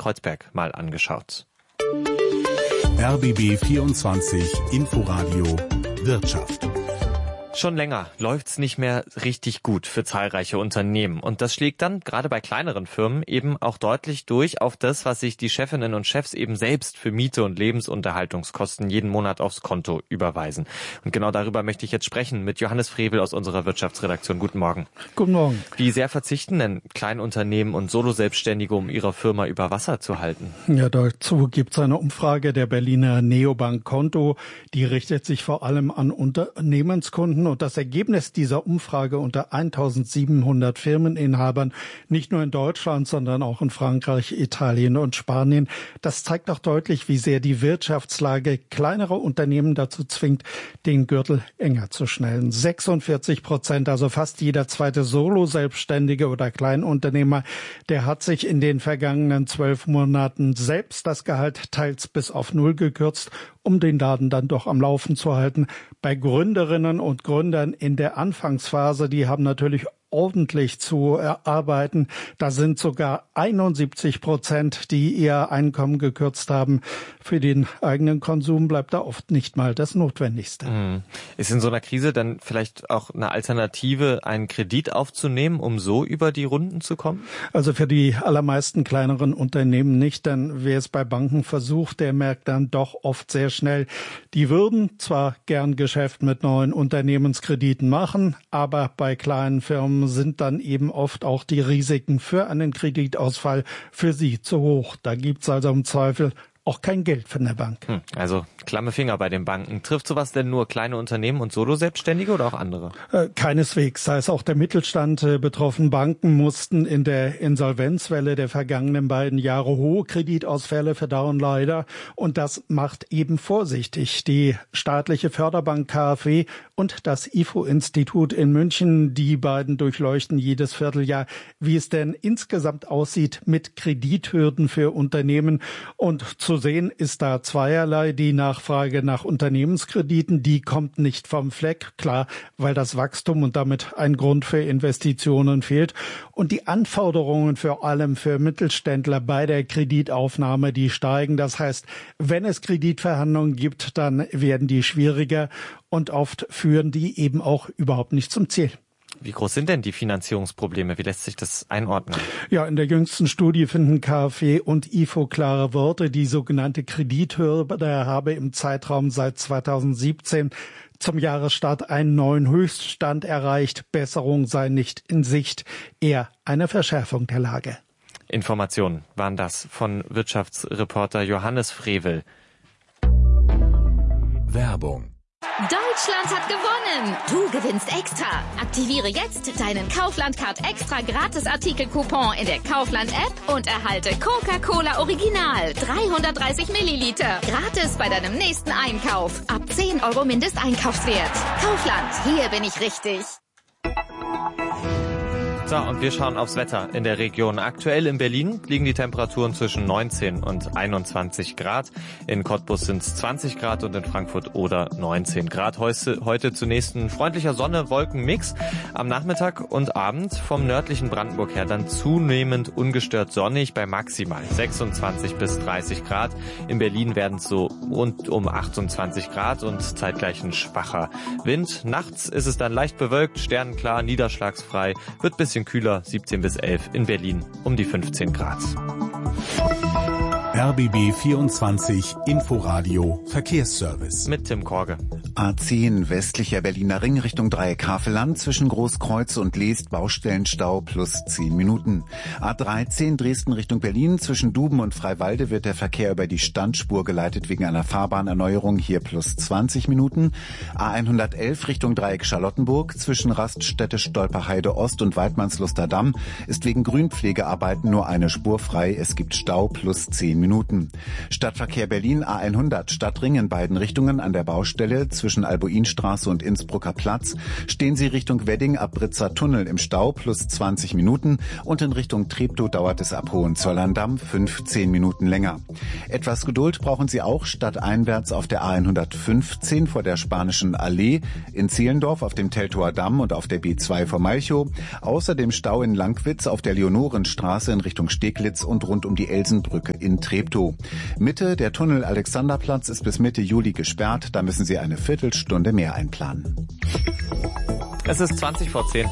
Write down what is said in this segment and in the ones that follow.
Kreuzberg mal angeschaut. RBB 24 Inforadio Wirtschaft. Schon länger läuft's nicht mehr richtig gut für zahlreiche Unternehmen. Und das schlägt dann gerade bei kleineren Firmen eben auch deutlich durch auf das, was sich die Chefinnen und Chefs eben selbst für Miete und Lebensunterhaltungskosten jeden Monat aufs Konto überweisen. Und genau darüber möchte ich jetzt sprechen mit Johannes Frevel aus unserer Wirtschaftsredaktion. Guten Morgen. Guten Morgen. Wie sehr verzichten denn Kleinunternehmen und Soloselbstständige, um ihre Firma über Wasser zu halten? Ja, dazu gibt's eine Umfrage der Berliner Neobank Konto. Die richtet sich vor allem an Unternehmenskunden. Und das Ergebnis dieser Umfrage unter 1700 Firmeninhabern, nicht nur in Deutschland, sondern auch in Frankreich, Italien und Spanien, das zeigt auch deutlich, wie sehr die Wirtschaftslage kleinere Unternehmen dazu zwingt, den Gürtel enger zu schnallen. 46%, also fast jeder zweite Solo-Selbstständige oder Kleinunternehmer, der hat sich in den vergangenen 12 Monaten selbst das Gehalt teils bis auf 0 gekürzt, um den Laden dann doch am Laufen zu halten. Bei Gründerinnen und Gründern in der Anfangsphase, die haben natürlich ordentlich zu erarbeiten. Da sind sogar 71%, die ihr Einkommen gekürzt haben. Für den eigenen Konsum bleibt da oft nicht mal das Notwendigste. Ist in so einer Krise dann vielleicht auch eine Alternative, einen Kredit aufzunehmen, um so über die Runden zu kommen? Also für die allermeisten kleineren Unternehmen nicht, denn wer es bei Banken versucht, der merkt dann doch oft sehr schnell, die würden zwar gern Geschäft mit neuen Unternehmenskrediten machen, aber bei kleinen Firmen sind dann eben oft auch die Risiken für einen Kreditausfall für sie zu hoch. Da gibt's also im Zweifel auch kein Geld von der Bank. Also klamme Finger bei den Banken. Trifft sowas denn nur kleine Unternehmen und Solo-Selbstständige oder auch andere? Keineswegs. Da ist auch der Mittelstand betroffen. Banken mussten in der Insolvenzwelle der vergangenen beiden Jahre hohe Kreditausfälle verdauen, leider. Und das macht eben vorsichtig. Die staatliche Förderbank KfW und das IFO-Institut in München, die beiden durchleuchten jedes Vierteljahr, wie es denn insgesamt aussieht mit Kredithürden für Unternehmen. Und zu sehen ist da zweierlei. Die Nachfrage nach Unternehmenskrediten, die kommt nicht vom Fleck, klar, weil das Wachstum und damit ein Grund für Investitionen fehlt. Und die Anforderungen vor allem für Mittelständler bei der Kreditaufnahme, die steigen. Das heißt, wenn es Kreditverhandlungen gibt, dann werden die schwieriger und oft führen die eben auch überhaupt nicht zum Ziel. Wie groß sind denn die Finanzierungsprobleme? Wie lässt sich das einordnen? Ja, in der jüngsten Studie finden KfW und IFO klare Worte. Die sogenannte Kredithürde habe im Zeitraum seit 2017 zum Jahresstart einen neuen Höchststand erreicht. Besserung sei nicht in Sicht, eher eine Verschärfung der Lage. Informationen waren das von Wirtschaftsreporter Johannes Frevel. Werbung. Deutschland hat gewonnen! Du gewinnst extra! Aktiviere jetzt deinen Kaufland-Card extra Gratis-Artikel-Coupon in der Kaufland-App und erhalte Coca-Cola Original 330 Milliliter. Gratis bei deinem nächsten Einkauf. Ab 10 € Mindesteinkaufswert. Kaufland, hier bin ich richtig. So, und wir schauen aufs Wetter in der Region. Aktuell in Berlin liegen die Temperaturen zwischen 19 und 21 Grad. In Cottbus sind es 20 Grad und in Frankfurt oder 19 Grad. Heute zunächst ein freundlicher Sonne-Wolken-Mix. Am Nachmittag und Abend vom nördlichen Brandenburg her dann zunehmend ungestört sonnig bei maximal 26 bis 30 Grad. In Berlin werden es so rund um 28 Grad und zeitgleich ein schwacher Wind. Nachts ist es dann leicht bewölkt, sternenklar, niederschlagsfrei, wird bisschen kühler, 17 bis 11, in Berlin um die 15 Grad. RBB 24 Inforadio Verkehrsservice. Mit Tim Korge. A10 westlicher Berliner Ring Richtung Dreieck Havelland zwischen Großkreuz und Leest Baustellenstau plus 10 Minuten. A13 Dresden Richtung Berlin zwischen Duben und Freiwalde wird der Verkehr über die Standspur geleitet wegen einer Fahrbahnerneuerung, hier plus 20 Minuten. A111 Richtung Dreieck Charlottenburg zwischen Raststätte Stolperheide Ost und Waldmannsluster Damm ist wegen Grünpflegearbeiten nur eine Spur frei. Es gibt Stau plus 10 Minuten. Minuten. Stadtverkehr Berlin A100 Stadtring in beiden Richtungen an der Baustelle zwischen Albuinstraße und Innsbrucker Platz. Stehen Sie Richtung Wedding ab Britzer Tunnel im Stau plus 20 Minuten und in Richtung Treptow dauert es ab Hohenzollern-Damm 15 Minuten länger. Etwas Geduld brauchen Sie auch stadteinwärts auf der A115 vor der Spanischen Allee, in Zehlendorf auf dem Teltower Damm und auf der B2 vor Malchow. Außerdem Stau in Langwitz auf der Leonorenstraße in Richtung Steglitz und rund um die Elsenbrücke in Treptow. Mitte der Tunnel Alexanderplatz ist bis Mitte Juli gesperrt. Da müssen Sie eine Viertelstunde mehr einplanen. Es ist 20 vor 10.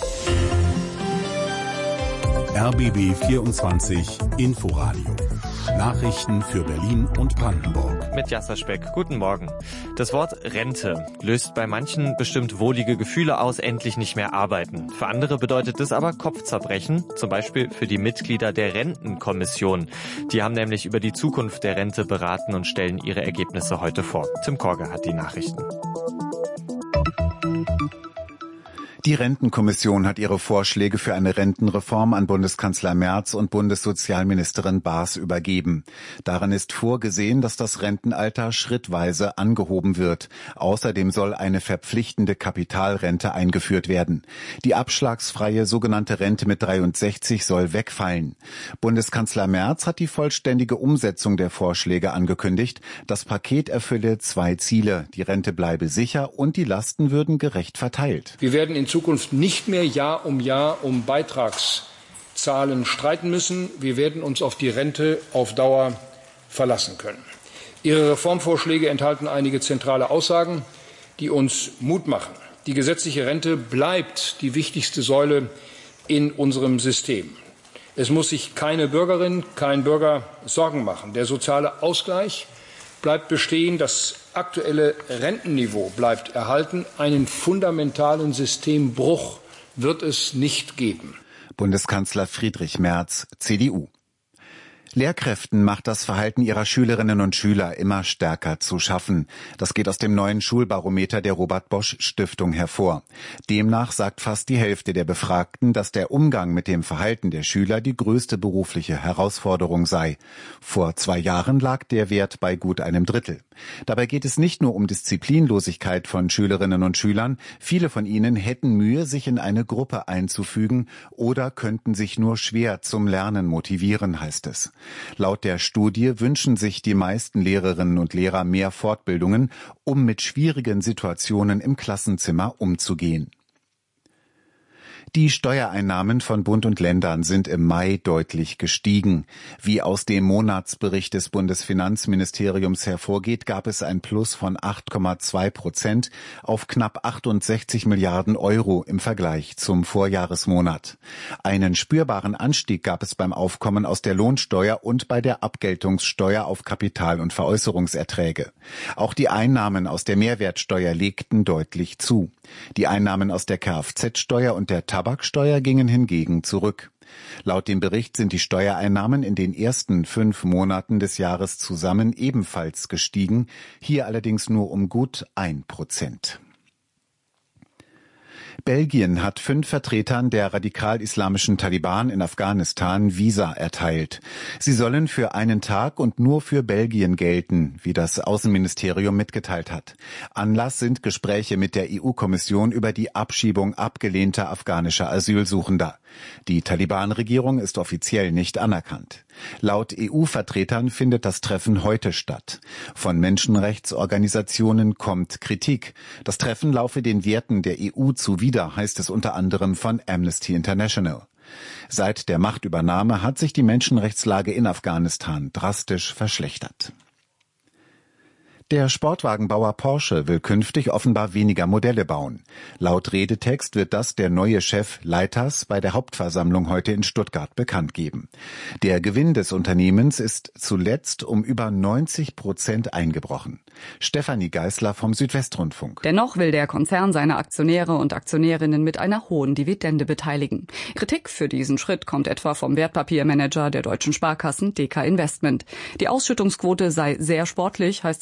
RBB 24 Inforadio. Nachrichten für Berlin und Brandenburg. Mit Jasser Speck. Guten Morgen. Das Wort Rente löst bei manchen bestimmt wohlige Gefühle aus, endlich nicht mehr arbeiten. Für andere bedeutet es aber Kopfzerbrechen, zum Beispiel für die Mitglieder der Rentenkommission. Die haben nämlich über die Zukunft der Rente beraten und stellen ihre Ergebnisse heute vor. Tim Korge hat die Nachrichten. Die Rentenkommission hat ihre Vorschläge für eine Rentenreform an Bundeskanzler Merz und Bundessozialministerin Baas übergeben. Darin ist vorgesehen, dass das Rentenalter schrittweise angehoben wird. Außerdem soll eine verpflichtende Kapitalrente eingeführt werden. Die abschlagsfreie sogenannte Rente mit 63 soll wegfallen. Bundeskanzler Merz hat die vollständige Umsetzung der Vorschläge angekündigt. Das Paket erfülle 2 Ziele. Die Rente bleibe sicher und die Lasten würden gerecht verteilt. Wir werden in Zukunft nicht mehr Jahr um Beitragszahlen streiten müssen. Wir werden uns auf die Rente auf Dauer verlassen können. Ihre Reformvorschläge enthalten einige zentrale Aussagen, die uns Mut machen. Die gesetzliche Rente bleibt die wichtigste Säule in unserem System. Es muss sich keine Bürgerin, kein Bürger Sorgen machen. Der soziale Ausgleich bleibt bestehen, das aktuelle Rentenniveau bleibt erhalten. Einen fundamentalen Systembruch wird es nicht geben. Bundeskanzler Friedrich Merz, CDU. Lehrkräften macht das Verhalten ihrer Schülerinnen und Schüler immer stärker zu schaffen. Das geht aus dem neuen Schulbarometer der Robert-Bosch-Stiftung hervor. Demnach sagt fast die Hälfte der Befragten, dass der Umgang mit dem Verhalten der Schüler die größte berufliche Herausforderung sei. Vor 2 Jahren lag der Wert bei gut einem Drittel. Dabei geht es nicht nur um Disziplinlosigkeit von Schülerinnen und Schülern. Viele von ihnen hätten Mühe, sich in eine Gruppe einzufügen oder könnten sich nur schwer zum Lernen motivieren, heißt es. Laut der Studie wünschen sich die meisten Lehrerinnen und Lehrer mehr Fortbildungen, um mit schwierigen Situationen im Klassenzimmer umzugehen. Die Steuereinnahmen von Bund und Ländern sind im Mai deutlich gestiegen. Wie aus dem Monatsbericht des Bundesfinanzministeriums hervorgeht, gab es ein Plus von 8,2% auf knapp 68 Milliarden Euro im Vergleich zum Vorjahresmonat. Einen spürbaren Anstieg gab es beim Aufkommen aus der Lohnsteuer und bei der Abgeltungssteuer auf Kapital- und Veräußerungserträge. Auch die Einnahmen aus der Mehrwertsteuer legten deutlich zu. Die Einnahmen aus der Kfz-Steuer und der Tabaksteuer gingen hingegen zurück. Laut dem Bericht sind die Steuereinnahmen in den ersten 5 Monaten des Jahres zusammen ebenfalls gestiegen, hier allerdings nur um gut 1%. Belgien hat 5 Vertretern der radikal-islamischen Taliban in Afghanistan Visa erteilt. Sie sollen für einen Tag und nur für Belgien gelten, wie das Außenministerium mitgeteilt hat. Anlass sind Gespräche mit der EU-Kommission über die Abschiebung abgelehnter afghanischer Asylsuchender. Die Taliban-Regierung ist offiziell nicht anerkannt. Laut EU-Vertretern findet das Treffen heute statt. Von Menschenrechtsorganisationen kommt Kritik. Das Treffen laufe den Werten der EU zuwider, heißt es unter anderem von Amnesty International. Seit der Machtübernahme hat sich die Menschenrechtslage in Afghanistan drastisch verschlechtert. Der Sportwagenbauer Porsche will künftig offenbar weniger Modelle bauen. Laut Redetext wird das der neue Chef Leiters bei der Hauptversammlung heute in Stuttgart bekannt geben. Der Gewinn des Unternehmens ist zuletzt um über 90% eingebrochen. Stefanie Geißler vom Südwestrundfunk. Dennoch will der Konzern seine Aktionäre und Aktionärinnen mit einer hohen Dividende beteiligen. Kritik für diesen Schritt kommt etwa vom Wertpapiermanager der deutschen Sparkassen DK Investment. Die Ausschüttungsquote sei sehr sportlich, heißt es von DK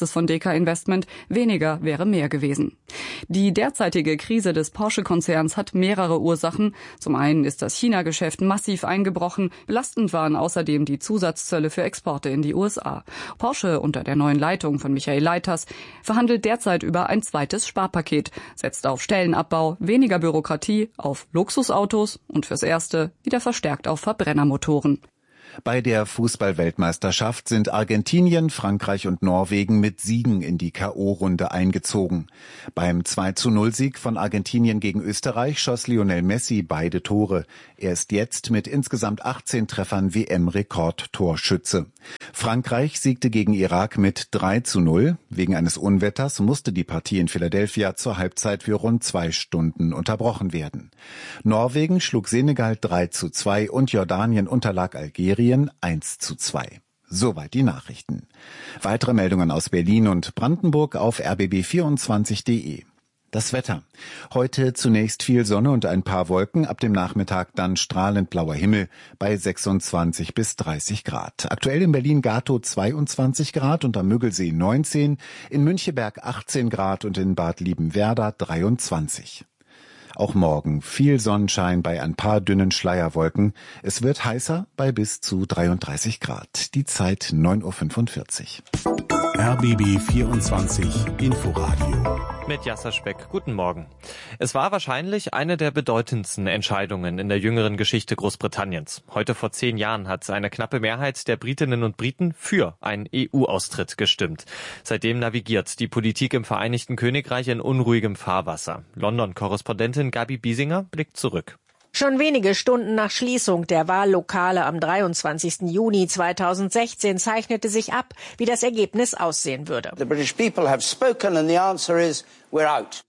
Amerika-Investment, weniger wäre mehr gewesen. Die derzeitige Krise des Porsche-Konzerns hat mehrere Ursachen. Zum einen ist das China-Geschäft massiv eingebrochen. Belastend waren außerdem die Zusatzzölle für Exporte in die USA. Porsche unter der neuen Leitung von Michael Leiters verhandelt derzeit über ein zweites Sparpaket, setzt auf Stellenabbau, weniger Bürokratie, auf Luxusautos und fürs Erste wieder verstärkt auf Verbrennermotoren. Bei der Fußball-Weltmeisterschaft sind Argentinien, Frankreich und Norwegen mit Siegen in die K.O.-Runde eingezogen. Beim 2:0-Sieg von Argentinien gegen Österreich schoss Lionel Messi beide Tore. Er ist jetzt mit insgesamt 18 Treffern WM-Rekordtorschütze. Frankreich siegte gegen Irak mit 3:0. Wegen eines Unwetters musste die Partie in Philadelphia zur Halbzeit für rund 2 Stunden unterbrochen werden. Norwegen schlug Senegal 3:2 und Jordanien unterlag Algerien 1:2. Soweit die Nachrichten. Weitere Meldungen aus Berlin und Brandenburg auf rbb24.de. Das Wetter. Heute zunächst viel Sonne und ein paar Wolken, ab dem Nachmittag dann strahlend blauer Himmel bei 26 bis 30 Grad. Aktuell in Berlin-Gatow 22 Grad und am Müggelsee 19, in Müncheberg 18 Grad und in Bad Liebenwerda 23. Auch morgen viel Sonnenschein bei ein paar dünnen Schleierwolken. Es wird heißer bei bis zu 33 Grad. Die Zeit 9:45 Uhr. RBB 24 Inforadio. Mit Jasser Speck. Guten Morgen. Es war wahrscheinlich eine der bedeutendsten Entscheidungen in der jüngeren Geschichte Großbritanniens. Heute vor 10 Jahren hat eine knappe Mehrheit der Britinnen und Briten für einen EU-Austritt gestimmt. Seitdem navigiert die Politik im Vereinigten Königreich in unruhigem Fahrwasser. London-Korrespondentin Gabi Biesinger blickt zurück. Schon wenige Stunden nach Schließung der Wahllokale am 23. Juni 2016 zeichnete sich ab, wie das Ergebnis aussehen würde. The British people have spoken and the answer is we're out.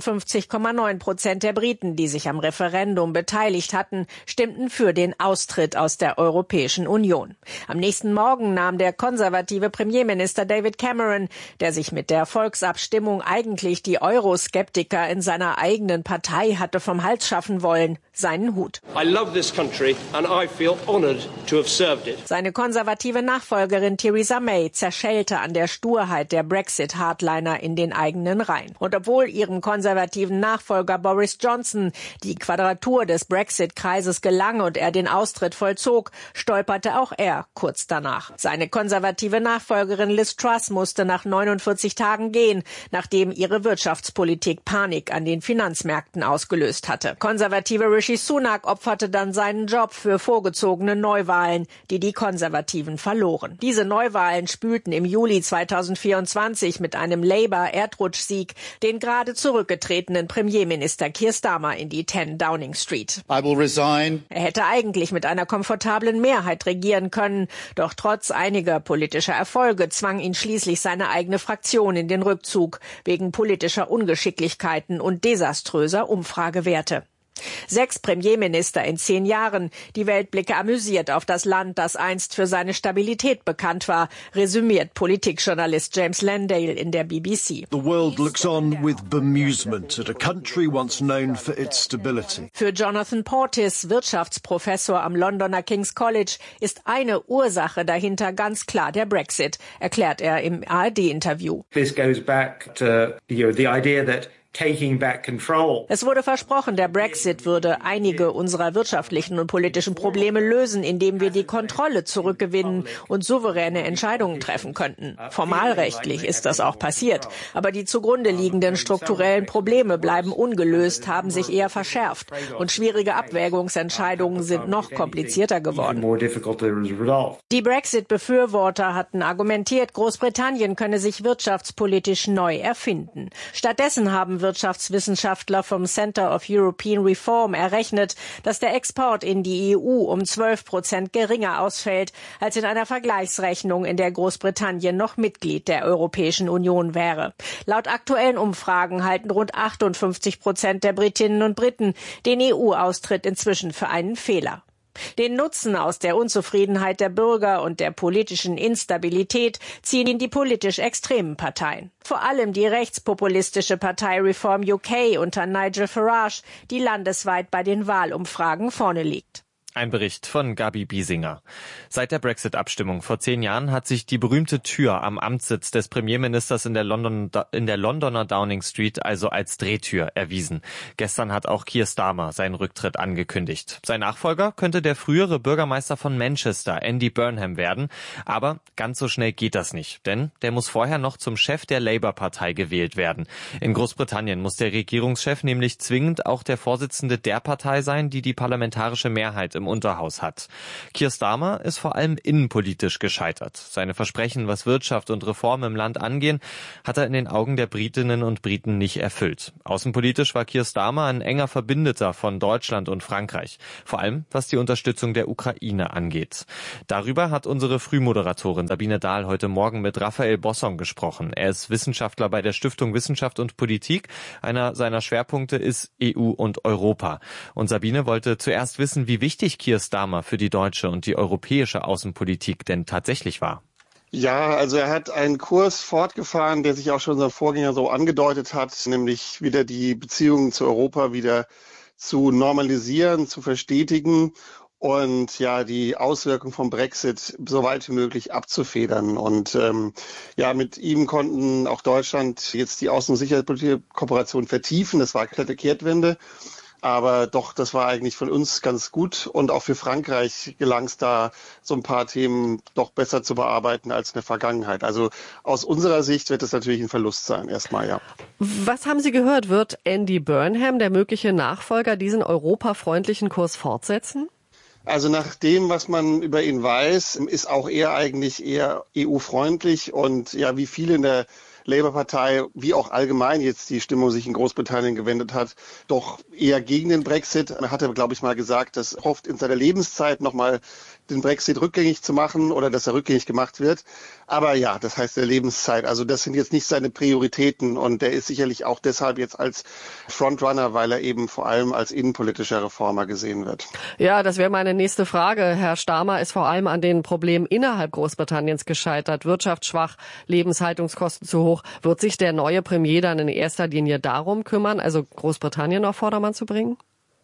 51,9% der Briten, die sich am Referendum beteiligt hatten, stimmten für den Austritt aus der Europäischen Union. Am nächsten Morgen nahm der konservative Premierminister David Cameron, der sich mit der Volksabstimmung eigentlich die Euroskeptiker in seiner eigenen Partei hatte vom Hals schaffen wollen, seinen Hut. I love this country and I feel honored to have served it. Seine konservative Nachfolgerin Theresa May zerschellte an der Sturheit der Brexit-Hardliner in den eigenen Reihen. Und obwohl ihrem konservativen Nachfolger Boris Johnson die Quadratur des Brexit-Kreises gelang und er den Austritt vollzog, stolperte auch er kurz danach. Seine konservative Nachfolgerin Liz Truss musste nach 49 Tagen gehen, nachdem ihre Wirtschaftspolitik Panik an den Finanzmärkten ausgelöst hatte. Konservative Rishi Sunak opferte dann seinen Job für vorgezogene Neuwahlen, die die Konservativen verloren. Diese Neuwahlen spülten im Juli 2024 mit einem Labour-Erdrutschsieg den gerade zurückgetretenen Premierminister Keir Starmer in die 10 Downing Street. I will resign. Er hätte eigentlich mit einer komfortablen Mehrheit regieren können, doch trotz einiger politischer Erfolge zwang ihn schließlich seine eigene Fraktion in den Rückzug wegen politischer Ungeschicklichkeiten und desaströser Umfragewerte. 6 Premierminister in 10 Jahren. Die Welt blicke amüsiert auf das Land, das einst für seine Stabilität bekannt war, resümiert Politikjournalist James Landale in der BBC. The world looks on with bemusement at a country once known for its stability. Für Jonathan Portis, Wirtschaftsprofessor am Londoner King's College, ist eine Ursache dahinter ganz klar der Brexit, erklärt er im ARD-Interview. This goes back to the idea that taking back control. Es wurde versprochen, der Brexit würde einige unserer wirtschaftlichen und politischen Probleme lösen, indem wir die Kontrolle zurückgewinnen und souveräne Entscheidungen treffen könnten. Formalrechtlich ist das auch passiert, aber die zugrunde liegenden strukturellen Probleme bleiben ungelöst, haben sich eher verschärft und schwierige Abwägungsentscheidungen sind noch komplizierter geworden. Die Brexit-Befürworter hatten argumentiert, Großbritannien könne sich wirtschaftspolitisch neu erfinden. Stattdessen haben Wirtschaftswissenschaftler vom Center of European Reform errechnet, dass der Export in die EU um 12% geringer ausfällt als in einer Vergleichsrechnung, in der Großbritannien noch Mitglied der Europäischen Union wäre. Laut aktuellen Umfragen halten rund 58% der Britinnen und Briten den EU-Austritt inzwischen für einen Fehler. Den Nutzen aus der Unzufriedenheit der Bürger und der politischen Instabilität ziehen die politisch extremen Parteien. Vor allem die rechtspopulistische Partei Reform UK unter Nigel Farage, die landesweit bei den Wahlumfragen vorne liegt. Ein Bericht von Gabi Biesinger. Seit der Brexit-Abstimmung vor 10 Jahren hat sich die berühmte Tür am Amtssitz des Premierministers in der Londoner Downing Street also als Drehtür erwiesen. Gestern hat auch Keir Starmer seinen Rücktritt angekündigt. Sein Nachfolger könnte der frühere Bürgermeister von Manchester, Andy Burnham, werden. Aber ganz so schnell geht das nicht, denn der muss vorher noch zum Chef der Labour-Partei gewählt werden. In Großbritannien muss der Regierungschef nämlich zwingend auch der Vorsitzende der Partei sein, die die parlamentarische Mehrheit im Unterhaus hat. Keir Starmer ist vor allem innenpolitisch gescheitert. Seine Versprechen, was Wirtschaft und Reformen im Land angehen, hat er in den Augen der Britinnen und Briten nicht erfüllt. Außenpolitisch war Keir Starmer ein enger Verbündeter von Deutschland und Frankreich, vor allem was die Unterstützung der Ukraine angeht. Darüber hat unsere Frühmoderatorin Sabine Dahl heute Morgen mit Raphael Bossong gesprochen. Er ist Wissenschaftler bei der Stiftung Wissenschaft und Politik. Einer seiner Schwerpunkte ist EU und Europa. Und Sabine wollte zuerst wissen, wie wichtig Keir Starmer für die deutsche und die europäische Außenpolitik denn tatsächlich war. Ja, also er hat einen Kurs fortgefahren, der sich auch schon sein Vorgänger so angedeutet hat, nämlich wieder die Beziehungen zu Europa wieder zu normalisieren, zu verstetigen und ja, die Auswirkungen vom Brexit so weit wie möglich abzufedern. Und mit ihm konnten auch Deutschland jetzt die Außen- und Sicherheitspolitische Kooperation vertiefen. Das war eine komplette Kehrtwende. Aber doch, das war eigentlich von uns ganz gut. Und auch für Frankreich gelang es da, so ein paar Themen doch besser zu bearbeiten als in der Vergangenheit. Also aus unserer Sicht wird es natürlich ein Verlust sein, erstmal, ja. Was haben Sie gehört? Wird Andy Burnham, der mögliche Nachfolger, diesen europafreundlichen Kurs fortsetzen? Also nach dem, was man über ihn weiß, ist auch er eigentlich eher EU-freundlich und ja, wie viele in der Labour-Partei, wie auch allgemein jetzt die Stimmung sich in Großbritannien gewendet hat, doch eher gegen den Brexit. Er hatte, glaube ich, mal gesagt, dass er hofft, in seiner Lebenszeit nochmal den Brexit rückgängig zu machen oder dass er rückgängig gemacht wird. Aber ja, das heißt der Lebenszeit. Also das sind jetzt nicht seine Prioritäten und er ist sicherlich auch deshalb jetzt als Frontrunner, weil er eben vor allem als innenpolitischer Reformer gesehen wird. Ja, das wäre meine nächste Frage. Herr Starmer ist vor allem an den Problemen innerhalb Großbritanniens gescheitert. Wirtschaft schwach, Lebenshaltungskosten zu hoch. Wird sich der neue Premier dann in erster Linie darum kümmern, also Großbritannien auf Vordermann zu bringen?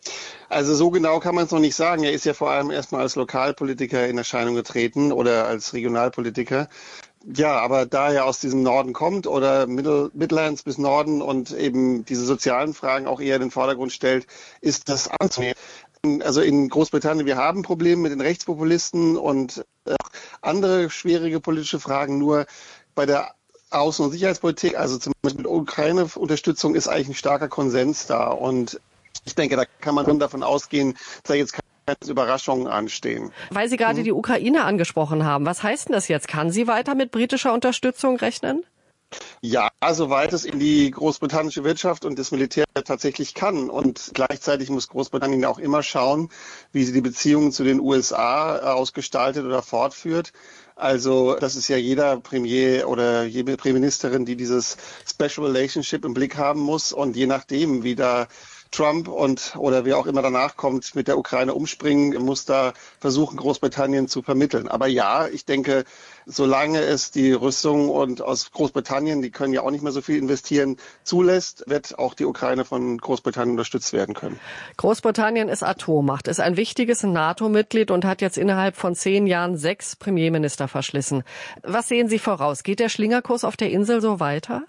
Also so genau kann man es noch nicht sagen. Er ist ja vor allem erstmal als Lokalpolitiker in Erscheinung getreten oder als Regionalpolitiker. Ja, aber da er aus diesem Norden kommt oder Midlands bis Norden und eben diese sozialen Fragen auch eher in den Vordergrund stellt, ist das anzunehmen. Also in Großbritannien, wir haben Probleme mit den Rechtspopulisten und andere schwierige politische Fragen. Nur bei der Außen- und Sicherheitspolitik, also zum Beispiel mit Ukraine-Unterstützung, ist eigentlich ein starker Konsens da. Und ich denke, da kann man schon davon ausgehen, dass da jetzt keine Überraschungen anstehen. Weil Sie gerade die Ukraine angesprochen haben, was heißt denn das jetzt? Kann sie weiter mit britischer Unterstützung rechnen? Ja, soweit es in die großbritannische Wirtschaft und das Militär tatsächlich kann. Und gleichzeitig muss Großbritannien auch immer schauen, wie sie die Beziehungen zu den USA ausgestaltet oder fortführt. Also das ist ja jeder Premier oder jede Premierministerin, die dieses Special Relationship im Blick haben muss. Und je nachdem, wie da Trump oder wer auch immer danach kommt, mit der Ukraine umspringen, muss da versuchen, Großbritannien zu vermitteln. Aber ja, ich denke, solange es die Rüstung und aus Großbritannien, die können ja auch nicht mehr so viel investieren, zulässt, wird auch die Ukraine von Großbritannien unterstützt werden können. Großbritannien ist Atommacht, ist ein wichtiges NATO-Mitglied und hat jetzt innerhalb von 10 Jahren 6 Premierminister verschlissen. Was sehen Sie voraus? Geht der Schlingerkurs auf der Insel so weiter?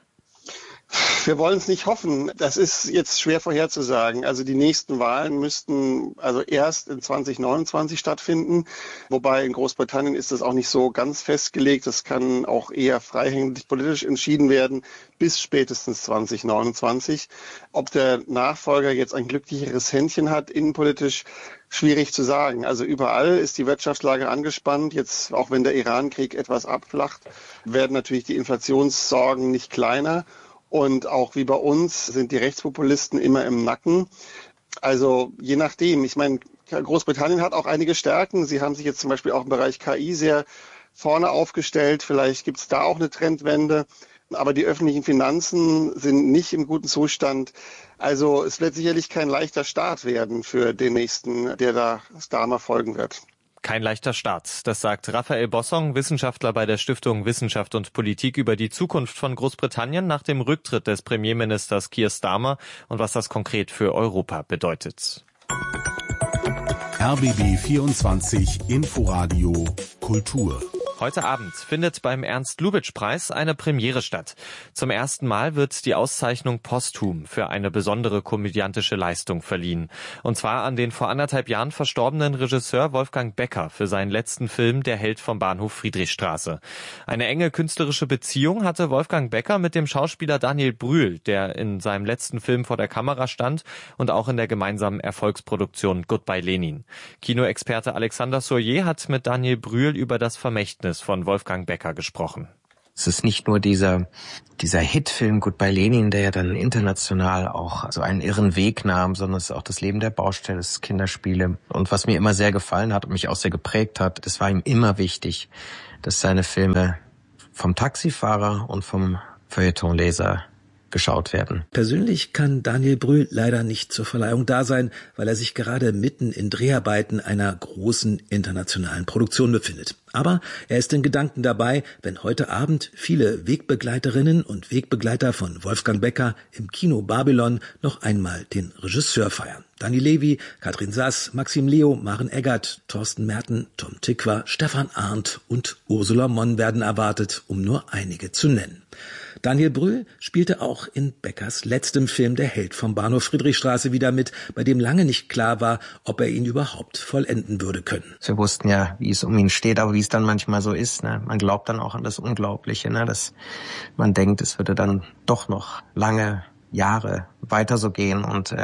Wir wollen es nicht hoffen. Das ist jetzt schwer vorherzusagen. Also die nächsten Wahlen müssten also erst in 2029 stattfinden. Wobei in Großbritannien ist das auch nicht so ganz festgelegt. Das kann auch eher freihängig politisch entschieden werden bis spätestens 2029. Ob der Nachfolger jetzt ein glücklicheres Händchen hat, innenpolitisch, schwierig zu sagen. Also überall ist die Wirtschaftslage angespannt. Jetzt, auch wenn der Iran-Krieg etwas abflacht, werden natürlich die Inflationssorgen nicht kleiner. Und auch wie bei uns sind die Rechtspopulisten immer im Nacken. Also je nachdem. Ich meine, Großbritannien hat auch einige Stärken. Sie haben sich jetzt zum Beispiel auch im Bereich KI sehr vorne aufgestellt. Vielleicht gibt es da auch eine Trendwende. Aber die öffentlichen Finanzen sind nicht im guten Zustand. Also es wird sicherlich kein leichter Start werden für den nächsten, der da Starmer folgen wird. Kein leichter Start, das sagt Raphael Bossong, Wissenschaftler bei der Stiftung Wissenschaft und Politik, über die Zukunft von Großbritannien nach dem Rücktritt des Premierministers Keir Starmer und was das konkret für Europa bedeutet. RBB 24 Inforadio Kultur. Heute Abend findet beim Ernst-Lubitsch-Preis eine Premiere statt. Zum ersten Mal wird die Auszeichnung posthum für eine besondere komödiantische Leistung verliehen. Und zwar an den vor 1,5 Jahren verstorbenen Regisseur Wolfgang Becker für seinen letzten Film Der Held vom Bahnhof Friedrichstraße. Eine enge künstlerische Beziehung hatte Wolfgang Becker mit dem Schauspieler Daniel Brühl, der in seinem letzten Film vor der Kamera stand und auch in der gemeinsamen Erfolgsproduktion Goodbye Lenin. Kinoexperte Alexander Soyer hat mit Daniel Brühl über das Vermächtnis von Wolfgang Becker gesprochen. Es ist nicht nur dieser Hitfilm Goodbye Lenin, der ja dann international auch so einen irren Weg nahm, sondern es ist auch das Leben der Baustelle, es ist Kinderspiele. Und was mir immer sehr gefallen hat und mich auch sehr geprägt hat, es war ihm immer wichtig, dass seine Filme vom Taxifahrer und vom Feuilletonleser geschaut werden. Persönlich kann Daniel Brühl leider nicht zur Verleihung da sein, weil er sich gerade mitten in Dreharbeiten einer großen internationalen Produktion befindet. Aber er ist in Gedanken dabei, wenn heute Abend viele Wegbegleiterinnen und Wegbegleiter von Wolfgang Becker im Kino Babylon noch einmal den Regisseur feiern. Dani Levy, Katrin Sass, Maxim Leo, Maren Eggert, Thorsten Merten, Tom Tykwer, Stefan Arndt und Ursula Monn werden erwartet, um nur einige zu nennen. Daniel Brühl spielte auch in Beckers letztem Film Der Held vom Bahnhof Friedrichstraße wieder mit, bei dem lange nicht klar war, ob er ihn überhaupt vollenden würde können. Wir wussten ja, wie es um ihn steht, aber wie es dann manchmal so ist. Ne? Man glaubt dann auch an das Unglaubliche, ne? Dass man denkt, es würde dann doch noch lange Jahre weiter so gehen. Und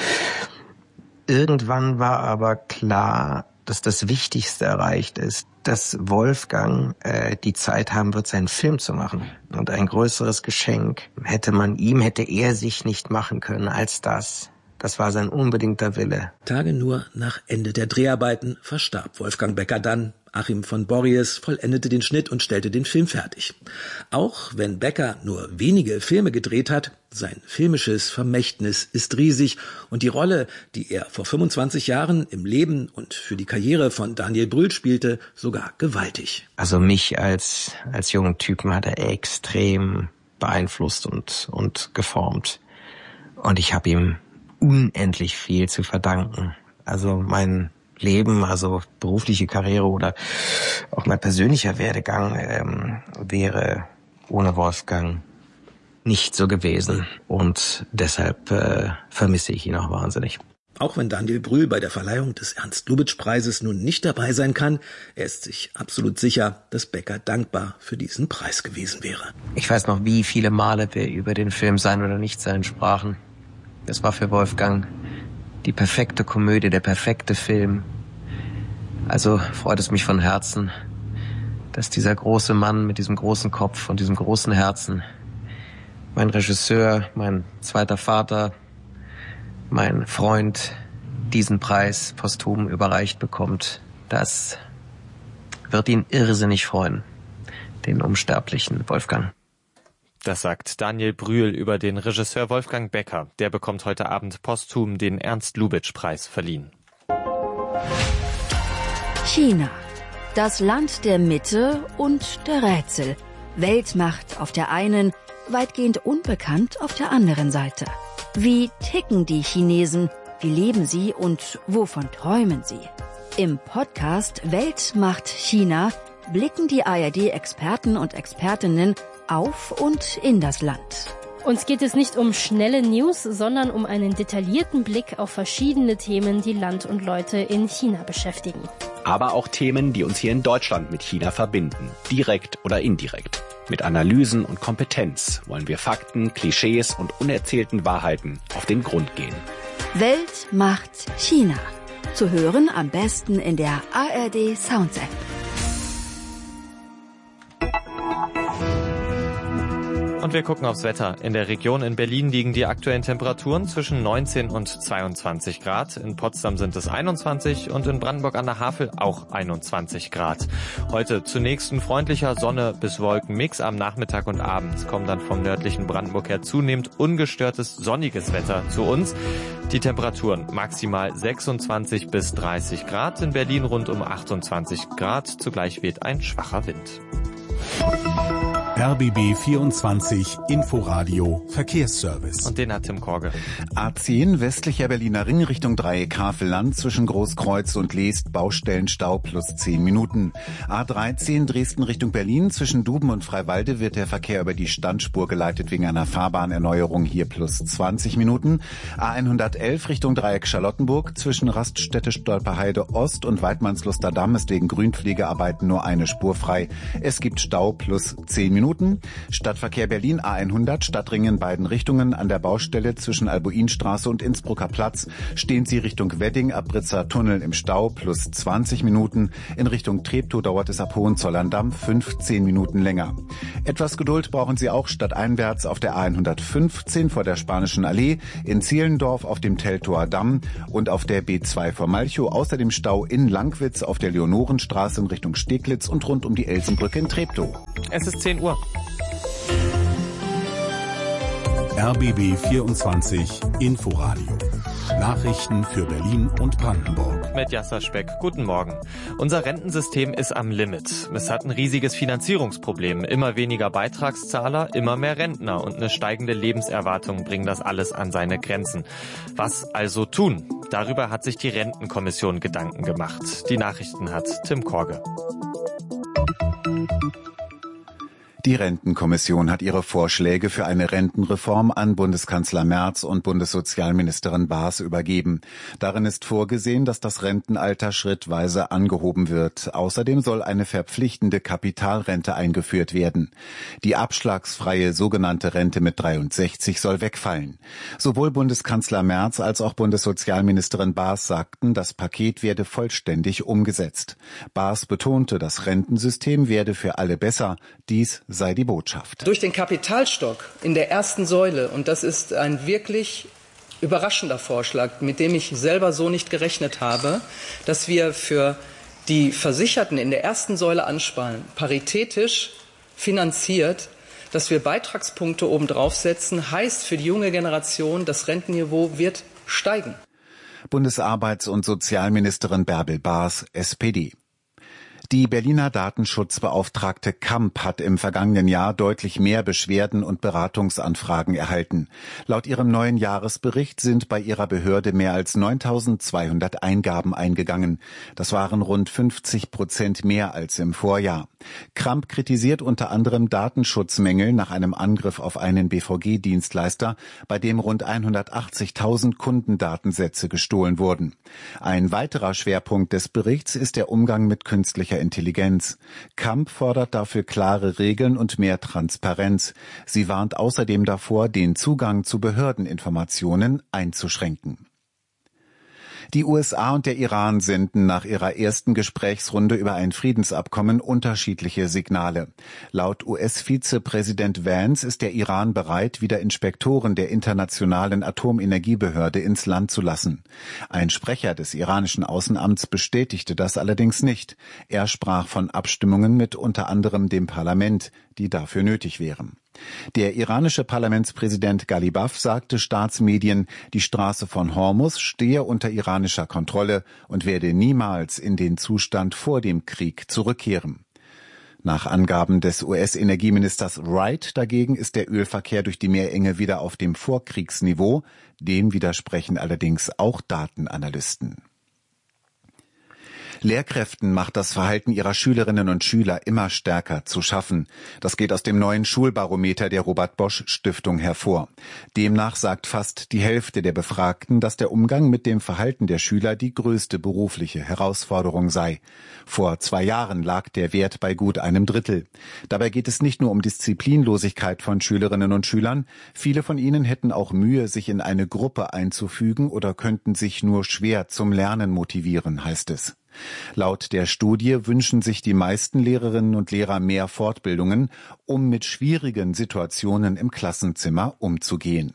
irgendwann war aber klar, dass das Wichtigste erreicht ist, dass Wolfgang die Zeit haben wird, seinen Film zu machen. Und ein größeres Geschenk hätte er sich nicht machen können als das. Das war sein unbedingter Wille. Tage nur nach Ende der Dreharbeiten verstarb Wolfgang Becker dann. Achim von Borries vollendete den Schnitt und stellte den Film fertig. Auch wenn Becker nur wenige Filme gedreht hat, sein filmisches Vermächtnis ist riesig und die Rolle, die er vor 25 Jahren im Leben und für die Karriere von Daniel Brühl spielte, sogar gewaltig. Also mich als jungen Typen hat er extrem beeinflusst und geformt. Und ich habe ihm unendlich viel zu verdanken. Also mein Leben, also berufliche Karriere oder auch mein persönlicher Werdegang wäre ohne Wolfgang nicht so gewesen. Und deshalb vermisse ich ihn auch wahnsinnig. Auch wenn Daniel Brühl bei der Verleihung des Ernst-Lubitsch-Preises nun nicht dabei sein kann, er ist sich absolut sicher, dass Becker dankbar für diesen Preis gewesen wäre. Ich weiß noch, wie viele Male wir über den Film Sein oder Nichtsein sprachen. Das war für Wolfgang die perfekte Komödie, der perfekte Film. Also freut es mich von Herzen, dass dieser große Mann mit diesem großen Kopf und diesem großen Herzen, mein Regisseur, mein zweiter Vater, mein Freund, diesen Preis posthum überreicht bekommt. Das wird ihn irrsinnig freuen, den unsterblichen Wolfgang. Das sagt Daniel Brühl über den Regisseur Wolfgang Becker. Der bekommt heute Abend posthum den Ernst-Lubitsch-Preis verliehen. China. Das Land der Mitte und der Rätsel. Weltmacht auf der einen, weitgehend unbekannt auf der anderen Seite. Wie ticken die Chinesen? Wie leben sie und wovon träumen sie? Im Podcast Weltmacht China blicken die ARD-Experten und Expertinnen auf und in das Land. Uns geht es nicht um schnelle News, sondern um einen detaillierten Blick auf verschiedene Themen, die Land und Leute in China beschäftigen. Aber auch Themen, die uns hier in Deutschland mit China verbinden, direkt oder indirekt. Mit Analysen und Kompetenz wollen wir Fakten, Klischees und unerzählten Wahrheiten auf den Grund gehen. Weltmacht China. Zu hören am besten in der ARD Sounds App. Und wir gucken aufs Wetter. In der Region in Berlin liegen die aktuellen Temperaturen zwischen 19 und 22 Grad. In Potsdam sind es 21 und in Brandenburg an der Havel auch 21 Grad. Heute zunächst ein freundlicher Sonne- bis Wolkenmix. Am Nachmittag und Abend kommt dann vom nördlichen Brandenburg her zunehmend ungestörtes sonniges Wetter zu uns. Die Temperaturen maximal 26 bis 30 Grad. In Berlin rund um 28 Grad. Zugleich weht ein schwacher Wind. RBB 24 Inforadio Verkehrsservice. Und den hat Tim Korge. A10 westlicher Berliner Ring Richtung Dreieck Havelland zwischen Großkreuz und Leest Baustellenstau plus 10 Minuten. A13 Dresden Richtung Berlin zwischen Duben und Freiwalde wird der Verkehr über die Standspur geleitet wegen einer Fahrbahnerneuerung, hier plus 20 Minuten. A111 Richtung Dreieck Charlottenburg zwischen Raststätte Stolperheide Ost und Weidmannsluster Damm ist wegen Grünpflegearbeiten nur eine Spur frei. Es gibt Stau plus 10 Minuten. Stadtverkehr Berlin A100 Stadtring in beiden Richtungen an der Baustelle zwischen Albuinstraße und Innsbrucker Platz stehen Sie Richtung Wedding ab Britzer Tunnel im Stau plus 20 Minuten. In Richtung Treptow dauert es ab Hohenzollern-Damm 15 Minuten länger. Etwas Geduld brauchen Sie auch stadteinwärts auf der A115 vor der Spanischen Allee, in Zehlendorf auf dem Teltower Damm und auf der B2 vor Malchow, außerdem Stau in Langwitz auf der Leonorenstraße in Richtung Steglitz und rund um die Elsenbrücke in Treptow. Es ist 10 Uhr. RBB 24 Inforadio. Nachrichten für Berlin und Brandenburg. Mit Jasser Speck. Guten Morgen. Unser Rentensystem ist am Limit. Es hat ein riesiges Finanzierungsproblem. Immer weniger Beitragszahler, immer mehr Rentner und eine steigende Lebenserwartung bringen das alles an seine Grenzen. Was also tun? Darüber hat sich die Rentenkommission Gedanken gemacht. Die Nachrichten hat Tim Korge. Die Rentenkommission hat ihre Vorschläge für eine Rentenreform an Bundeskanzler Merz und Bundessozialministerin Baas übergeben. Darin ist vorgesehen, dass das Rentenalter schrittweise angehoben wird. Außerdem soll eine verpflichtende Kapitalrente eingeführt werden. Die abschlagsfreie sogenannte Rente mit 63 soll wegfallen. Sowohl Bundeskanzler Merz als auch Bundessozialministerin Baas sagten, das Paket werde vollständig umgesetzt. Baas betonte, das Rentensystem werde für alle besser. Dies sei die Botschaft. Durch den Kapitalstock in der ersten Säule, und das ist ein wirklich überraschender Vorschlag, mit dem ich selber so nicht gerechnet habe, dass wir für die Versicherten in der ersten Säule ansparen, paritätisch finanziert, dass wir Beitragspunkte obendrauf setzen, heißt für die junge Generation, das Rentenniveau wird steigen. Bundesarbeits- und Sozialministerin Bärbel Baas, SPD. Die Berliner Datenschutzbeauftragte Kamp hat im vergangenen Jahr deutlich mehr Beschwerden und Beratungsanfragen erhalten. Laut ihrem neuen Jahresbericht sind bei ihrer Behörde mehr als 9.200 Eingaben eingegangen. Das waren rund 50% mehr als im Vorjahr. Kamp kritisiert unter anderem Datenschutzmängel nach einem Angriff auf einen BVG-Dienstleister, bei dem rund 180.000 Kundendatensätze gestohlen wurden. Ein weiterer Schwerpunkt des Berichts ist der Umgang mit künstlicher Intelligenz. Kamp fordert dafür klare Regeln und mehr Transparenz. Sie warnt außerdem davor, den Zugang zu Behördeninformationen einzuschränken. Die USA und der Iran senden nach ihrer ersten Gesprächsrunde über ein Friedensabkommen unterschiedliche Signale. Laut US-Vizepräsident Vance ist der Iran bereit, wieder Inspektoren der Internationalen Atomenergiebehörde ins Land zu lassen. Ein Sprecher des iranischen Außenamts bestätigte das allerdings nicht. Er sprach von Abstimmungen mit unter anderem dem Parlament, die dafür nötig wären. Der iranische Parlamentspräsident Ghalibaf sagte Staatsmedien, die Straße von Hormuz stehe unter iranischer Kontrolle und werde niemals in den Zustand vor dem Krieg zurückkehren. Nach Angaben des US-Energieministers Wright dagegen ist der Ölverkehr durch die Meerenge wieder auf dem Vorkriegsniveau. Dem widersprechen allerdings auch Datenanalysten. Lehrkräften macht das Verhalten ihrer Schülerinnen und Schüler immer stärker zu schaffen. Das geht aus dem neuen Schulbarometer der Robert-Bosch-Stiftung hervor. Demnach sagt fast die Hälfte der Befragten, dass der Umgang mit dem Verhalten der Schüler die größte berufliche Herausforderung sei. Vor 2 Jahren lag der Wert bei gut einem Drittel. Dabei geht es nicht nur um Disziplinlosigkeit von Schülerinnen und Schülern. Viele von ihnen hätten auch Mühe, sich in eine Gruppe einzufügen oder könnten sich nur schwer zum Lernen motivieren, heißt es. Laut der Studie wünschen sich die meisten Lehrerinnen und Lehrer mehr Fortbildungen, um mit schwierigen Situationen im Klassenzimmer umzugehen.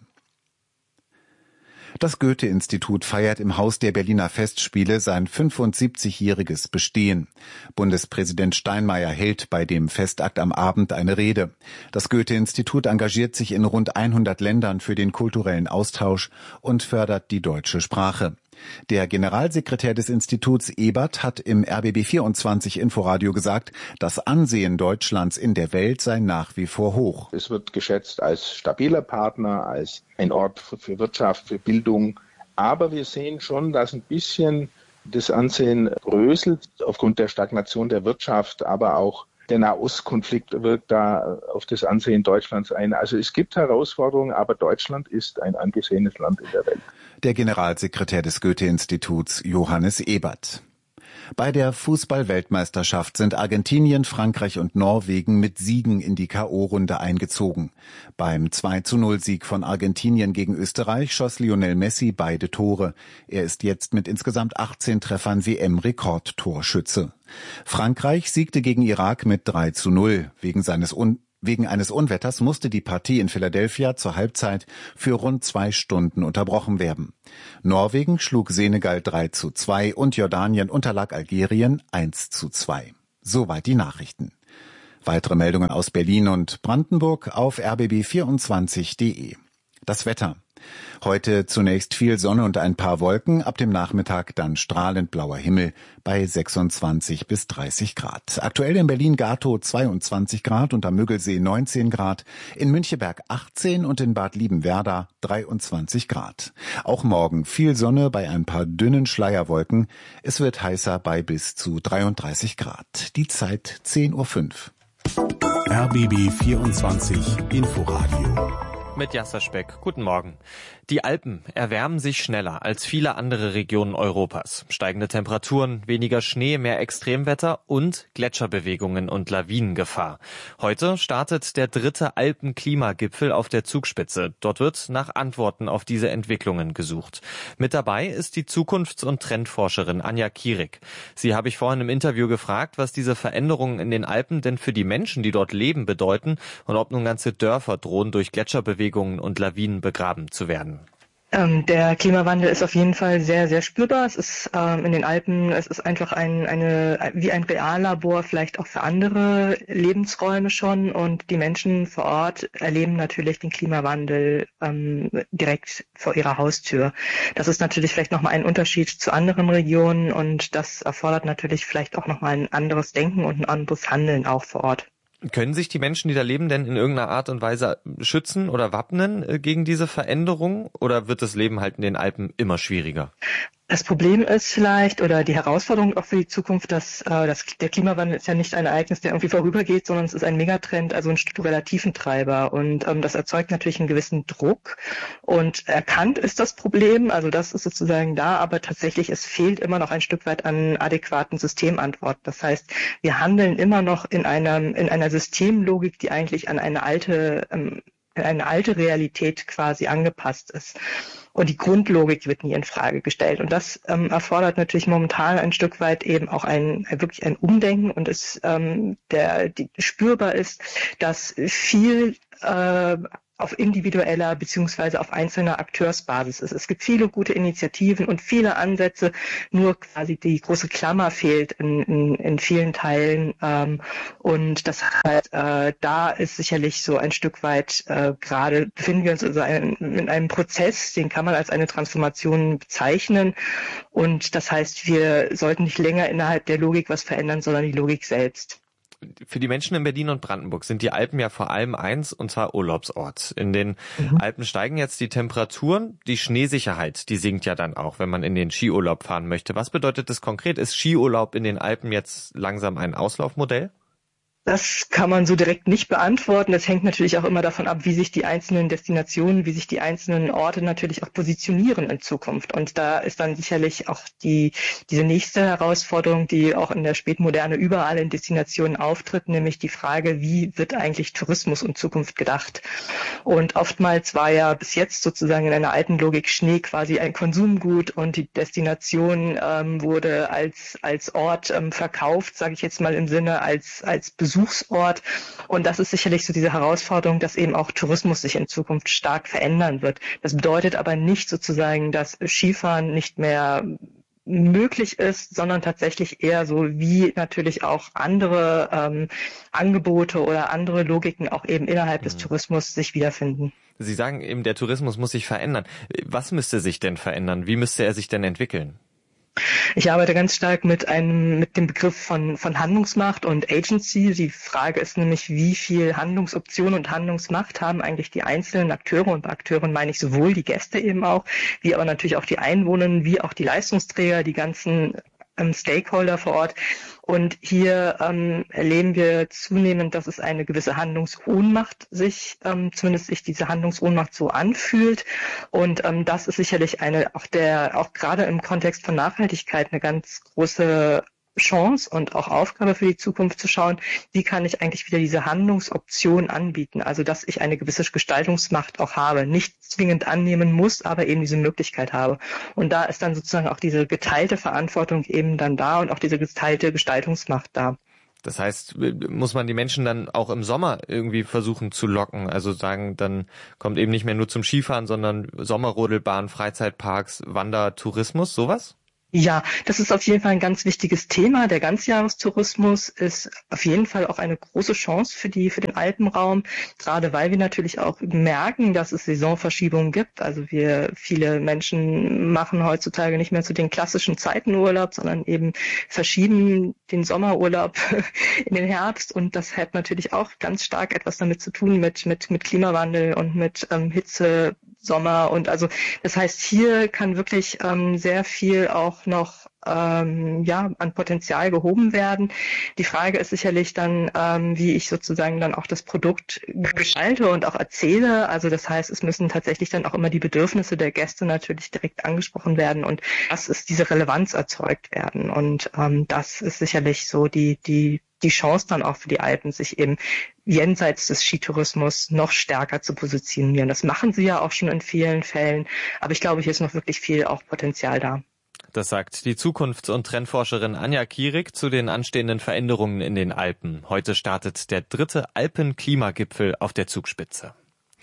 Das Goethe-Institut feiert im Haus der Berliner Festspiele sein 75-jähriges Bestehen. Bundespräsident Steinmeier hält bei dem Festakt am Abend eine Rede. Das Goethe-Institut engagiert sich in rund 100 Ländern für den kulturellen Austausch und fördert die deutsche Sprache. Der Generalsekretär des Instituts Ebert hat im RBB 24 Inforadio gesagt, das Ansehen Deutschlands in der Welt sei nach wie vor hoch. Es wird geschätzt als stabiler Partner, als ein Ort für Wirtschaft, für Bildung. Aber wir sehen schon, dass ein bisschen das Ansehen bröselt aufgrund der Stagnation der Wirtschaft, aber auch der Nahostkonflikt wirkt da auf das Ansehen Deutschlands ein. Also es gibt Herausforderungen, aber Deutschland ist ein angesehenes Land in der Welt. Der Generalsekretär des Goethe-Instituts Johannes Ebert. Bei der Fußball-Weltmeisterschaft sind Argentinien, Frankreich und Norwegen mit Siegen in die K.O.-Runde eingezogen. Beim 2:0-Sieg von Argentinien gegen Österreich schoss Lionel Messi beide Tore. Er ist jetzt mit insgesamt 18 Treffern WM-Rekordtorschütze. Frankreich siegte gegen Irak mit 3:0. Wegen eines Unwetters musste die Partie in Philadelphia zur Halbzeit für rund 2 Stunden unterbrochen werden. Norwegen schlug Senegal 3:2 und Jordanien unterlag Algerien 1:2. Soweit die Nachrichten. Weitere Meldungen aus Berlin und Brandenburg auf rbb24.de. Das Wetter. Heute zunächst viel Sonne und ein paar Wolken, ab dem Nachmittag dann strahlend blauer Himmel bei 26 bis 30 Grad. Aktuell in Berlin-Gatow 22 Grad und am Müggelsee 19 Grad, in Müncheberg 18 und in Bad Liebenwerda 23 Grad. Auch morgen viel Sonne bei ein paar dünnen Schleierwolken. Es wird heißer bei bis zu 33 Grad. Die Zeit 10:05 Uhr. RBB 24 Inforadio. Mit Jasser Speck. Guten Morgen. Die Alpen erwärmen sich schneller als viele andere Regionen Europas. Steigende Temperaturen, weniger Schnee, mehr Extremwetter und Gletscherbewegungen und Lawinengefahr. Heute startet der 3. Alpen-Klimagipfel auf der Zugspitze. Dort wird nach Antworten auf diese Entwicklungen gesucht. Mit dabei ist die Zukunfts- und Trendforscherin Anja Kierig. Sie habe ich vorhin im Interview gefragt, was diese Veränderungen in den Alpen denn für die Menschen, die dort leben, bedeuten und ob nun ganze Dörfer drohen, durch Gletscherbewegungen und Lawinen begraben zu werden. Der Klimawandel ist auf jeden Fall sehr, sehr spürbar. Es ist in den Alpen, es ist einfach wie ein Reallabor, vielleicht auch für andere Lebensräume schon. Und die Menschen vor Ort erleben natürlich den Klimawandel direkt vor ihrer Haustür. Das ist natürlich vielleicht nochmal ein Unterschied zu anderen Regionen und das erfordert natürlich vielleicht auch nochmal ein anderes Denken und ein anderes Handeln auch vor Ort. Können sich die Menschen, die da leben, denn in irgendeiner Art und Weise schützen oder wappnen gegen diese Veränderung? Oder wird das Leben halt in den Alpen immer schwieriger? Das Problem ist vielleicht, oder die Herausforderung auch für die Zukunft, dass der Klimawandel ist ja nicht ein Ereignis, der irgendwie vorübergeht, sondern es ist ein Megatrend, also ein struktureller Tiefentreiber. Und das erzeugt natürlich einen gewissen Druck. Und erkannt ist das Problem, also das ist sozusagen da, aber tatsächlich, es fehlt immer noch ein Stück weit an adäquaten Systemantworten. Das heißt, wir handeln immer noch in einer Systemlogik, die eigentlich an eine alte Realität quasi angepasst ist. Und die Grundlogik wird nie in Frage gestellt. Und das erfordert natürlich momentan ein Stück weit eben auch wirklich ein Umdenken und es spürbar ist, dass viel auf individueller beziehungsweise auf einzelner Akteursbasis ist. Es gibt viele gute Initiativen und viele Ansätze, nur quasi die große Klammer fehlt in vielen Teilen. Und das heißt, da ist sicherlich so ein Stück weit, gerade befinden wir uns also in einem Prozess, den kann man als eine Transformation bezeichnen. Und das heißt, wir sollten nicht länger innerhalb der Logik was verändern, sondern die Logik selbst. Für die Menschen in Berlin und Brandenburg sind die Alpen ja vor allem eins, und zwar Urlaubsort. In den Alpen steigen jetzt die Temperaturen, die Schneesicherheit, die sinkt ja dann auch, wenn man in den Skiurlaub fahren möchte. Was bedeutet das konkret? Ist Skiurlaub in den Alpen jetzt langsam ein Auslaufmodell? Das kann man so direkt nicht beantworten. Das hängt natürlich auch immer davon ab, wie sich die einzelnen Destinationen, wie sich die einzelnen Orte natürlich auch positionieren in Zukunft. Und da ist dann sicherlich auch diese nächste Herausforderung, die auch in der Spätmoderne überall in Destinationen auftritt, nämlich die Frage, wie wird eigentlich Tourismus in Zukunft gedacht? Und oftmals war ja bis jetzt sozusagen in einer alten Logik Schnee quasi ein Konsumgut und die Destination wurde als Ort verkauft, sage ich jetzt mal im Sinne als Besuchsort. Und das ist sicherlich so diese Herausforderung, dass eben auch Tourismus sich in Zukunft stark verändern wird. Das bedeutet aber nicht sozusagen, dass Skifahren nicht mehr möglich ist, sondern tatsächlich eher so, wie natürlich auch andere Angebote oder andere Logiken auch eben innerhalb des Tourismus sich wiederfinden. Sie sagen eben, der Tourismus muss sich verändern. Was müsste sich denn verändern? Wie müsste er sich denn entwickeln? Ich arbeite ganz stark mit dem Begriff von Handlungsmacht und Agency. Die Frage ist nämlich, wie viel Handlungsoption und Handlungsmacht haben eigentlich die einzelnen Akteure, und bei Akteuren meine ich sowohl die Gäste eben auch, wie aber natürlich auch die Einwohner, wie auch die Leistungsträger, die ganzen Stakeholder vor Ort. Und hier erleben wir zunehmend, dass es eine gewisse Handlungsohnmacht zumindest sich diese Handlungsohnmacht so anfühlt. Und das ist sicherlich auch gerade im Kontext von Nachhaltigkeit eine ganz große Chance und auch Aufgabe für die Zukunft zu schauen, wie kann ich eigentlich wieder diese Handlungsoption anbieten, also dass ich eine gewisse Gestaltungsmacht auch habe, nicht zwingend annehmen muss, aber eben diese Möglichkeit habe. Und da ist dann sozusagen auch diese geteilte Verantwortung eben dann da und auch diese geteilte Gestaltungsmacht da. Das heißt, muss man die Menschen dann auch im Sommer irgendwie versuchen zu locken? Also sagen, dann kommt eben nicht mehr nur zum Skifahren, sondern Sommerrodelbahn, Freizeitparks, Wandertourismus, sowas? Ja, das ist auf jeden Fall ein ganz wichtiges Thema. Der Ganzjahrestourismus ist auf jeden Fall auch eine große Chance für den Alpenraum, gerade weil wir natürlich auch merken, dass es Saisonverschiebungen gibt. Also viele Menschen machen heutzutage nicht mehr zu den klassischen Zeiten Urlaub, sondern eben verschieben den Sommerurlaub in den Herbst, und das hat natürlich auch ganz stark etwas damit zu tun mit Klimawandel und mit Hitze, Sommer, und also das heißt, hier kann wirklich sehr viel auch noch an Potenzial gehoben werden. Die Frage ist sicherlich dann, wie ich sozusagen dann auch das Produkt gestalte und auch erzähle. Also das heißt, es müssen tatsächlich dann auch immer die Bedürfnisse der Gäste natürlich direkt angesprochen werden, und das ist diese Relevanz erzeugt werden. Und das ist sicherlich so die Chance dann auch für die Alpen, sich eben jenseits des Skitourismus noch stärker zu positionieren. Das machen sie ja auch schon in vielen Fällen, aber ich glaube, hier ist noch wirklich viel auch Potenzial da. Das sagt die Zukunfts- und Trendforscherin Anja Kierig zu den anstehenden Veränderungen in den Alpen. Heute startet der 3. Alpen-Klimagipfel auf der Zugspitze.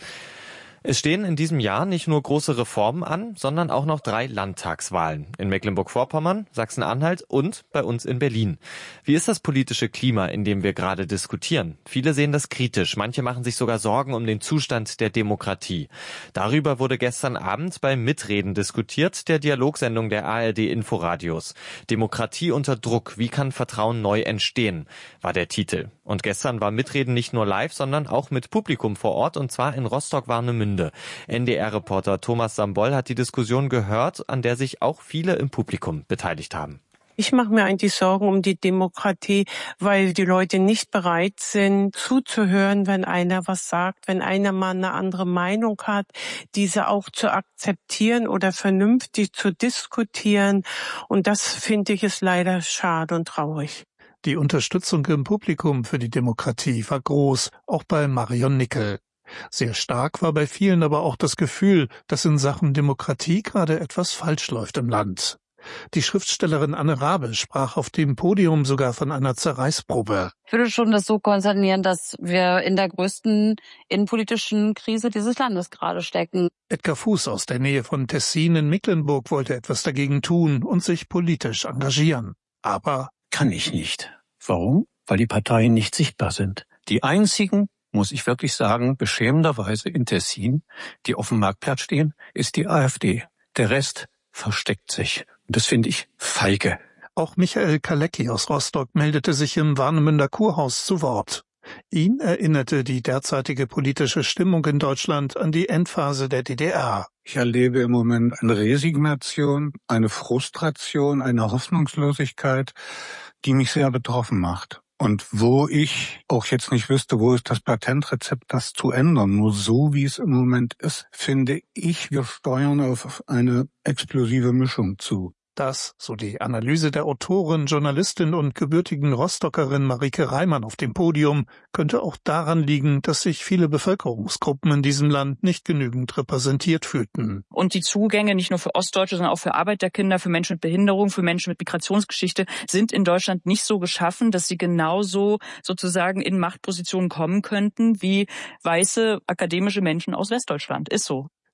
Es stehen in diesem Jahr nicht nur große Reformen an, sondern auch noch 3 Landtagswahlen. In Mecklenburg-Vorpommern, Sachsen-Anhalt und bei uns in Berlin. Wie ist das politische Klima, in dem wir gerade diskutieren? Viele sehen das kritisch. Manche machen sich sogar Sorgen um den Zustand der Demokratie. Darüber wurde gestern Abend beim Mitreden diskutiert, der Dialogsendung der ARD Inforadios. Demokratie unter Druck. Wie kann Vertrauen neu entstehen? War der Titel. Und gestern war Mitreden nicht nur live, sondern auch mit Publikum vor Ort, und zwar in Rostock-Warnemünde. NDR-Reporter Thomas Sambol hat die Diskussion gehört, an der sich auch viele im Publikum beteiligt haben. Ich mache mir eigentlich Sorgen um die Demokratie, weil die Leute nicht bereit sind, zuzuhören, wenn einer was sagt, wenn einer mal eine andere Meinung hat, diese auch zu akzeptieren oder vernünftig zu diskutieren. Und das finde ich ist leider schade und traurig. Die Unterstützung im Publikum für die Demokratie war groß, auch bei Marion Nickel. Sehr stark war bei vielen aber auch das Gefühl, dass in Sachen Demokratie gerade etwas falsch läuft im Land. Die Schriftstellerin Anne Rabe sprach auf dem Podium sogar von einer Zerreißprobe. Ich würde schon das so konstatieren, dass wir in der größten innenpolitischen Krise dieses Landes gerade stecken. Edgar Fuß aus der Nähe von Tessin in Mecklenburg wollte etwas dagegen tun und sich politisch engagieren. Aber kann ich nicht. Warum? Weil die Parteien nicht sichtbar sind. Die einzigen, muss ich wirklich sagen, beschämenderweise in Tessin, die auf dem Marktplatz stehen, ist die AfD. Der Rest versteckt sich. Das finde ich feige. Auch Michael Kalecki aus Rostock meldete sich im Warnemünder Kurhaus zu Wort. Ihn erinnerte die derzeitige politische Stimmung in Deutschland an die Endphase der DDR. Ich erlebe im Moment eine Resignation, eine Frustration, eine Hoffnungslosigkeit, die mich sehr betroffen macht. Und wo ich auch jetzt nicht wüsste, wo ist das Patentrezept, das zu ändern. Nur so, wie es im Moment ist, finde ich, wir steuern auf eine explosive Mischung zu. Das, so die Analyse der Autorin, Journalistin und gebürtigen Rostockerin Marike Reimann auf dem Podium, könnte auch daran liegen, dass sich viele Bevölkerungsgruppen in diesem Land nicht genügend repräsentiert fühlten. Und die Zugänge nicht nur für Ostdeutsche, sondern auch für Arbeiterkinder, für Menschen mit Behinderung, für Menschen mit Migrationsgeschichte sind in Deutschland nicht so geschaffen, dass sie genauso sozusagen in Machtpositionen kommen könnten wie weiße akademische Menschen aus Westdeutschland. Ist so.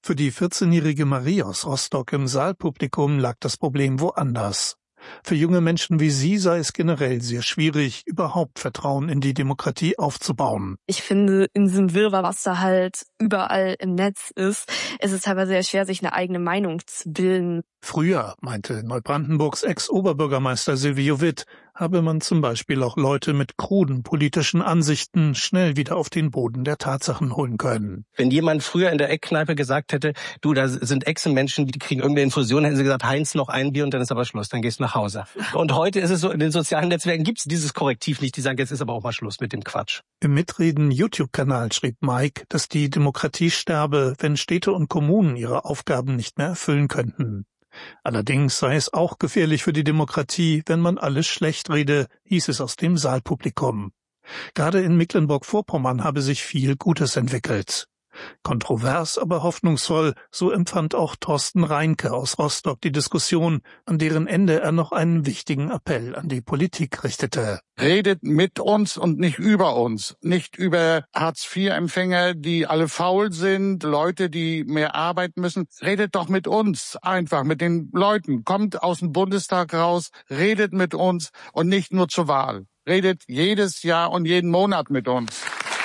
Für die 14-jährige Marie aus Rostock im Saalpublikum lag das Problem woanders. Für junge Menschen wie sie sei es generell sehr schwierig, überhaupt Vertrauen in die Demokratie aufzubauen. Ich finde, in diesem Wirrwarr, was da halt überall im Netz ist, ist es teilweise sehr schwer, sich eine eigene Meinung zu bilden. Früher, meinte Neubrandenburgs Ex-Oberbürgermeister Silvio Witt, habe man zum Beispiel auch Leute mit kruden politischen Ansichten schnell wieder auf den Boden der Tatsachen holen können. Wenn jemand früher in der Eckkneipe gesagt hätte, du, da sind Echsenmenschen, die kriegen irgendeine Infusion, hätten sie gesagt, Heinz, noch ein Bier und dann ist aber Schluss, dann gehst du nach Hause. Und heute ist es so, in den sozialen Netzwerken gibt es dieses Korrektiv nicht, die sagen, jetzt ist aber auch mal Schluss mit dem Quatsch. Im Mitreden-YouTube-Kanal schrieb Mike, dass die Demokratie sterbe, wenn Städte und Kommunen ihre Aufgaben nicht mehr erfüllen könnten. Allerdings sei es auch gefährlich für die Demokratie, wenn man alles schlecht rede, hieß es aus dem Saalpublikum. Gerade in Mecklenburg-Vorpommern habe sich viel Gutes entwickelt. Kontrovers, aber hoffnungsvoll, so empfand auch Thorsten Reinke aus Rostock die Diskussion, an deren Ende er noch einen wichtigen Appell an die Politik richtete. Redet mit uns und nicht über uns. Nicht über Hartz-IV-Empfänger, die alle faul sind, Leute, die mehr arbeiten müssen. Redet doch mit uns, einfach mit den Leuten. Kommt aus dem Bundestag raus, redet mit uns und nicht nur zur Wahl. Redet jedes Jahr und jeden Monat mit uns.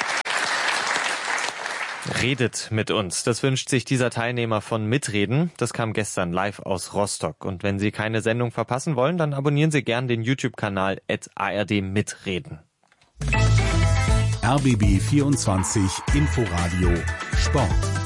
Redet mit uns. Das wünscht sich dieser Teilnehmer von Mitreden. Das kam gestern live aus Rostock. Und wenn Sie keine Sendung verpassen wollen, dann abonnieren Sie gern den YouTube-Kanal @ARD-Mitreden. RBB 24 Inforadio Sport.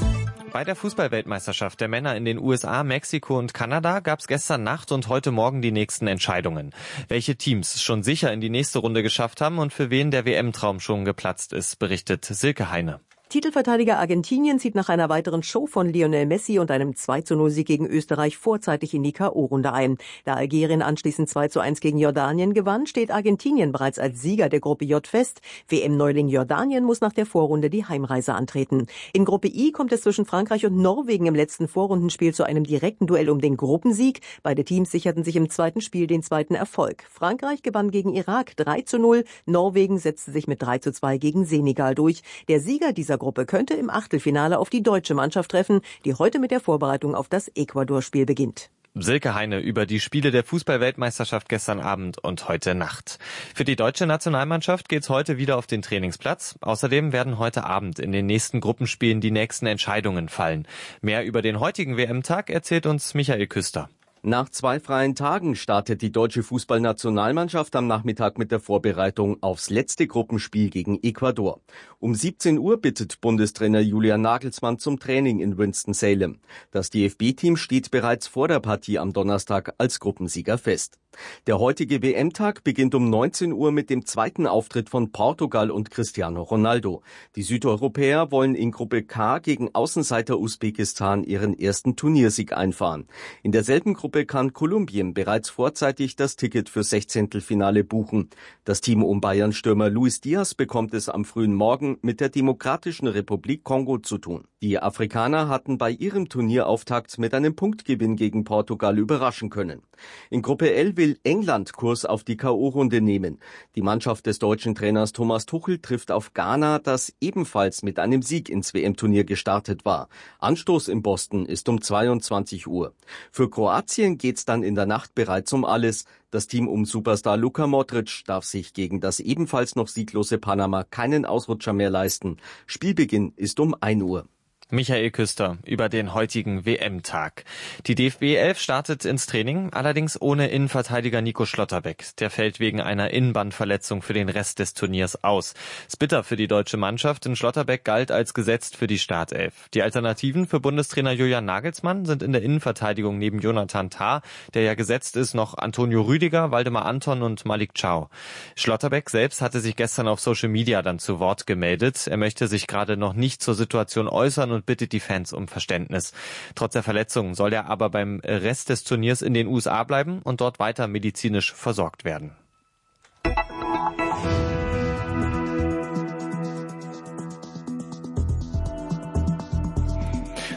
Bei der Fußball-Weltmeisterschaft der Männer in den USA, Mexiko und Kanada gab es gestern Nacht und heute Morgen die nächsten Entscheidungen. Welche Teams schon sicher in die nächste Runde geschafft haben und für wen der WM-Traum schon geplatzt ist, berichtet Silke Heine. Titelverteidiger Argentinien zieht nach einer weiteren Show von Lionel Messi und einem 2:0-Sieg gegen Österreich vorzeitig in die K.O.-Runde ein. Da Algerien anschließend 2:1 gegen Jordanien gewann, steht Argentinien bereits als Sieger der Gruppe J fest. WM-Neuling Jordanien muss nach der Vorrunde die Heimreise antreten. In Gruppe I kommt es zwischen Frankreich und Norwegen im letzten Vorrundenspiel zu einem direkten Duell um den Gruppensieg. Beide Teams sicherten sich im zweiten Spiel den zweiten Erfolg. Frankreich gewann gegen Irak 3:0, Norwegen setzte sich mit 3:2 gegen Senegal durch. Der Sieger dieser Gruppe könnte im Achtelfinale auf die deutsche Mannschaft treffen, die heute mit der Vorbereitung auf das Ecuador-Spiel beginnt. Silke Heine über die Spiele der Fußball-Weltmeisterschaft gestern Abend und heute Nacht. Für die deutsche Nationalmannschaft geht's heute wieder auf den Trainingsplatz. Außerdem werden heute Abend in den nächsten Gruppenspielen die nächsten Entscheidungen fallen. Mehr über den heutigen WM-Tag erzählt uns Michael Küster. Nach 2 freien Tagen startet die deutsche Fußballnationalmannschaft am Nachmittag mit der Vorbereitung aufs letzte Gruppenspiel gegen Ecuador. Um 17 Uhr bittet Bundestrainer Julian Nagelsmann zum Training in Winston-Salem. Das DFB-Team steht bereits vor der Partie am Donnerstag als Gruppensieger fest. Der heutige WM-Tag beginnt um 19 Uhr mit dem zweiten Auftritt von Portugal und Cristiano Ronaldo. Die Südeuropäer wollen in Gruppe K gegen Außenseiter Usbekistan ihren ersten Turniersieg einfahren. In derselben Gruppe kann Kolumbien bereits vorzeitig das Ticket für 16. buchen. Das Team um Bayern-Stürmer Luis Diaz bekommt es am frühen Morgen mit der Demokratischen Republik Kongo zu tun. Die Afrikaner hatten bei ihrem Turnierauftakt mit einem Punktgewinn gegen Portugal überraschen können. In Gruppe L will England Kurs auf die K.O.-Runde nehmen. Die Mannschaft des deutschen Trainers Thomas Tuchel trifft auf Ghana, das ebenfalls mit einem Sieg ins WM-Turnier gestartet war. Anstoß in Boston ist um 22 Uhr. Für Kroatien geht's dann in der Nacht bereits um alles. Das Team um Superstar Luka Modric darf sich gegen das ebenfalls noch sieglose Panama keinen Ausrutscher mehr leisten. Spielbeginn ist um 1 Uhr. Michael Küster über den heutigen WM-Tag. Die DFB 11 startet ins Training, allerdings ohne Innenverteidiger Nico Schlotterbeck. Der fällt wegen einer Innenbandverletzung für den Rest des Turniers aus. Ist bitter für die deutsche Mannschaft, denn Schlotterbeck galt als gesetzt für die Startelf. Die Alternativen für Bundestrainer Julian Nagelsmann sind in der Innenverteidigung neben Jonathan Tah, der ja gesetzt ist, noch Antonio Rüdiger, Waldemar Anton und Malik Chow. Schlotterbeck selbst hatte sich gestern auf Social Media dann zu Wort gemeldet. Er möchte sich gerade noch nicht zur Situation äußern und bittet die Fans um Verständnis. Trotz der Verletzung soll er aber beim Rest des Turniers in den USA bleiben und dort weiter medizinisch versorgt werden.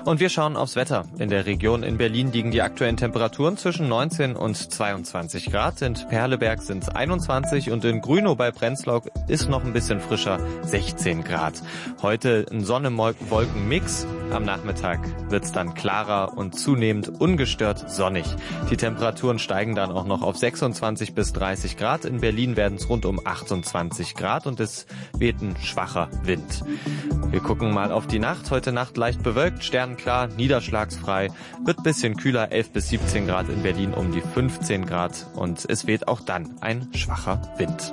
Und wir schauen aufs Wetter. In der Region in Berlin liegen die aktuellen Temperaturen zwischen 19 und 22 Grad. In Perleberg sind es 21 und in Grünow bei Prenzlau ist noch ein bisschen frischer, 16 Grad. Heute ein Sonne-Wolken-Mix. Am Nachmittag wird es dann klarer und zunehmend ungestört sonnig. Die Temperaturen steigen dann auch noch auf 26 bis 30 Grad. In Berlin werden es rund um 28 Grad und es weht ein schwacher Wind. Wir gucken mal auf die Nacht. Heute Nacht leicht bewölkt, sternenklar, niederschlagsfrei. Wird ein bisschen kühler, 11 bis 17 Grad in Berlin, um die 15 Grad. Und es weht auch dann ein schwacher Wind.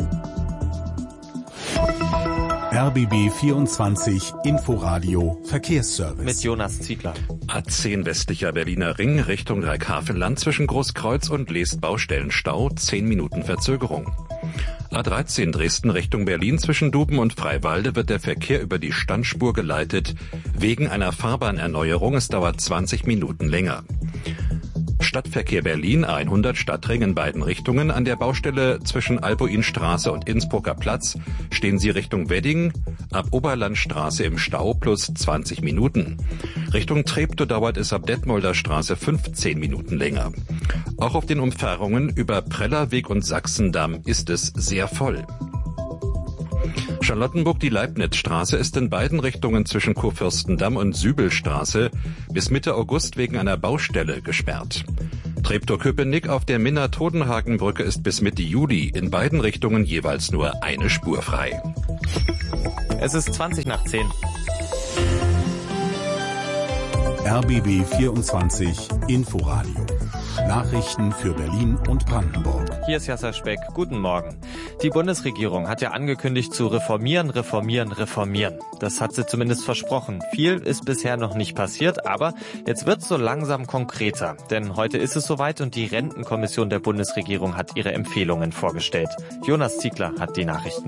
RBB 24 Inforadio Verkehrsservice. Mit Jonas Ziegler. A10 westlicher Berliner Ring Richtung Dreikarfenland zwischen Großkreuz und Leest Baustellenstau, 10 Minuten Verzögerung. A13 Dresden Richtung Berlin zwischen Duben und Freiwalde wird der Verkehr über die Standspur geleitet. Wegen einer Fahrbahnerneuerung, es dauert 20 Minuten länger. Stadtverkehr Berlin, A100 Stadtring in beiden Richtungen. An der Baustelle zwischen Albuinstraße und Innsbrucker Platz stehen Sie Richtung Wedding, ab Oberlandstraße im Stau plus 20 Minuten. Richtung Treptow dauert es ab Detmolder Straße 15 Minuten länger. Auch auf den Umfahrungen über Prellerweg und Sachsendamm ist es sehr voll. Charlottenburg, die Leibnizstraße ist in beiden Richtungen zwischen Kurfürstendamm und Sübelstraße bis Mitte August wegen einer Baustelle gesperrt. Treptow-Köpenick auf der Minna-Todenhagen-Brücke ist bis Mitte Juli in beiden Richtungen jeweils nur eine Spur frei. Es ist 20 nach 10. RBB 24 Inforadio. Nachrichten für Berlin und Brandenburg. Hier ist Jasser Speck. Guten Morgen. Die Bundesregierung hat ja angekündigt zu reformieren. Das hat sie zumindest versprochen. Viel ist bisher noch nicht passiert, aber jetzt wird es so langsam konkreter. Denn heute ist es soweit und die Rentenkommission der Bundesregierung hat ihre Empfehlungen vorgestellt. Jonas Ziegler hat die Nachrichten.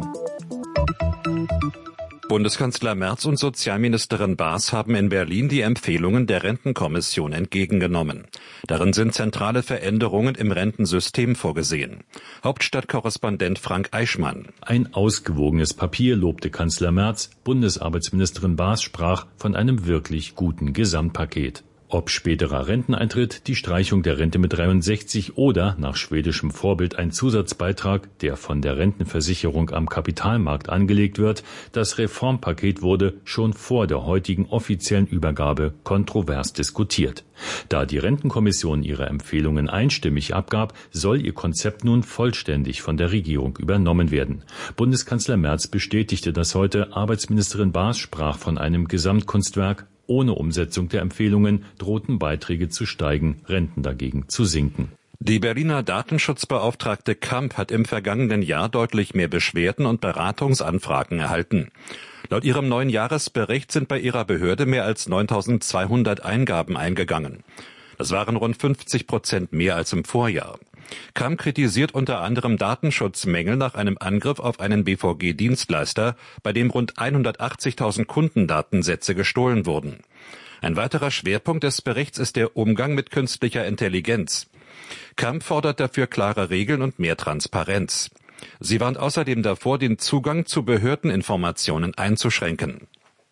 Bundeskanzler Merz und Sozialministerin Baas haben in Berlin die Empfehlungen der Rentenkommission entgegengenommen. Darin sind zentrale Veränderungen im Rentensystem vorgesehen. Hauptstadtkorrespondent Frank Eichmann. Ein ausgewogenes Papier, lobte Kanzler Merz. Bundesarbeitsministerin Baas sprach von einem wirklich guten Gesamtpaket. Ob späterer Renteneintritt, die Streichung der Rente mit 63 oder nach schwedischem Vorbild ein Zusatzbeitrag, der von der Rentenversicherung am Kapitalmarkt angelegt wird, das Reformpaket wurde schon vor der heutigen offiziellen Übergabe kontrovers diskutiert. Da die Rentenkommission ihre Empfehlungen einstimmig abgab, soll ihr Konzept nun vollständig von der Regierung übernommen werden. Bundeskanzler Merz bestätigte das heute, Arbeitsministerin Baas sprach von einem Gesamtkunstwerk. Ohne Umsetzung der Empfehlungen drohten Beiträge zu steigen, Renten dagegen zu sinken. Die Berliner Datenschutzbeauftragte Kamp hat im vergangenen Jahr deutlich mehr Beschwerden und Beratungsanfragen erhalten. Laut ihrem neuen Jahresbericht sind bei ihrer Behörde mehr als 9.200 Eingaben eingegangen. Das waren rund 50% mehr als im Vorjahr. Kamp kritisiert unter anderem Datenschutzmängel nach einem Angriff auf einen BVG-Dienstleister, bei dem rund 180.000 Kundendatensätze gestohlen wurden. Ein weiterer Schwerpunkt des Berichts ist der Umgang mit künstlicher Intelligenz. Kamp fordert dafür klare Regeln und mehr Transparenz. Sie warnt außerdem davor, den Zugang zu Behördeninformationen einzuschränken.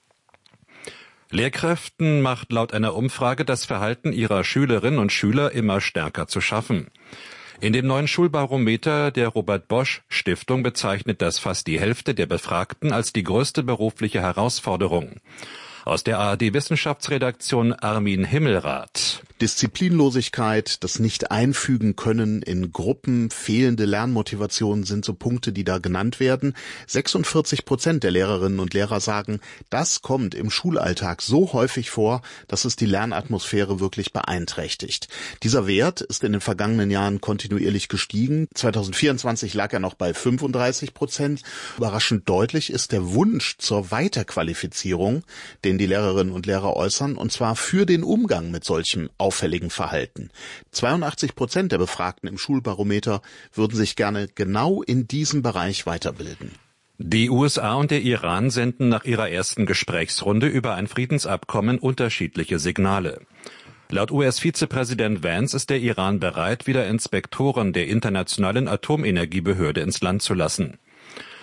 Lehrkräften macht laut einer Umfrage das Verhalten ihrer Schülerinnen und Schüler immer stärker zu schaffen. In dem neuen Schulbarometer der Robert-Bosch-Stiftung bezeichnet das fast die Hälfte der Befragten als die größte berufliche Herausforderung. Aus der ARD-Wissenschaftsredaktion Armin Himmelrath. Disziplinlosigkeit, das Nicht-Einfügen können in Gruppen, fehlende Lernmotivation sind so Punkte, die da genannt werden. 46% der Lehrerinnen und Lehrer sagen, das kommt im Schulalltag so häufig vor, dass es die Lernatmosphäre wirklich beeinträchtigt. Dieser Wert ist in den vergangenen Jahren kontinuierlich gestiegen. 2024 lag er noch bei 35%. Überraschend deutlich ist der Wunsch zur Weiterqualifizierung, den die Lehrerinnen und Lehrer äußern, und zwar für den Umgang mit solchem auffälligen Verhalten. 82% der Befragten im Schulbarometer würden sich gerne genau in diesem Bereich weiterbilden. Die USA und der Iran senden nach ihrer ersten Gesprächsrunde über ein Friedensabkommen unterschiedliche Signale. Laut US-Vizepräsident Vance ist der Iran bereit, wieder Inspektoren der Internationalen Atomenergiebehörde ins Land zu lassen.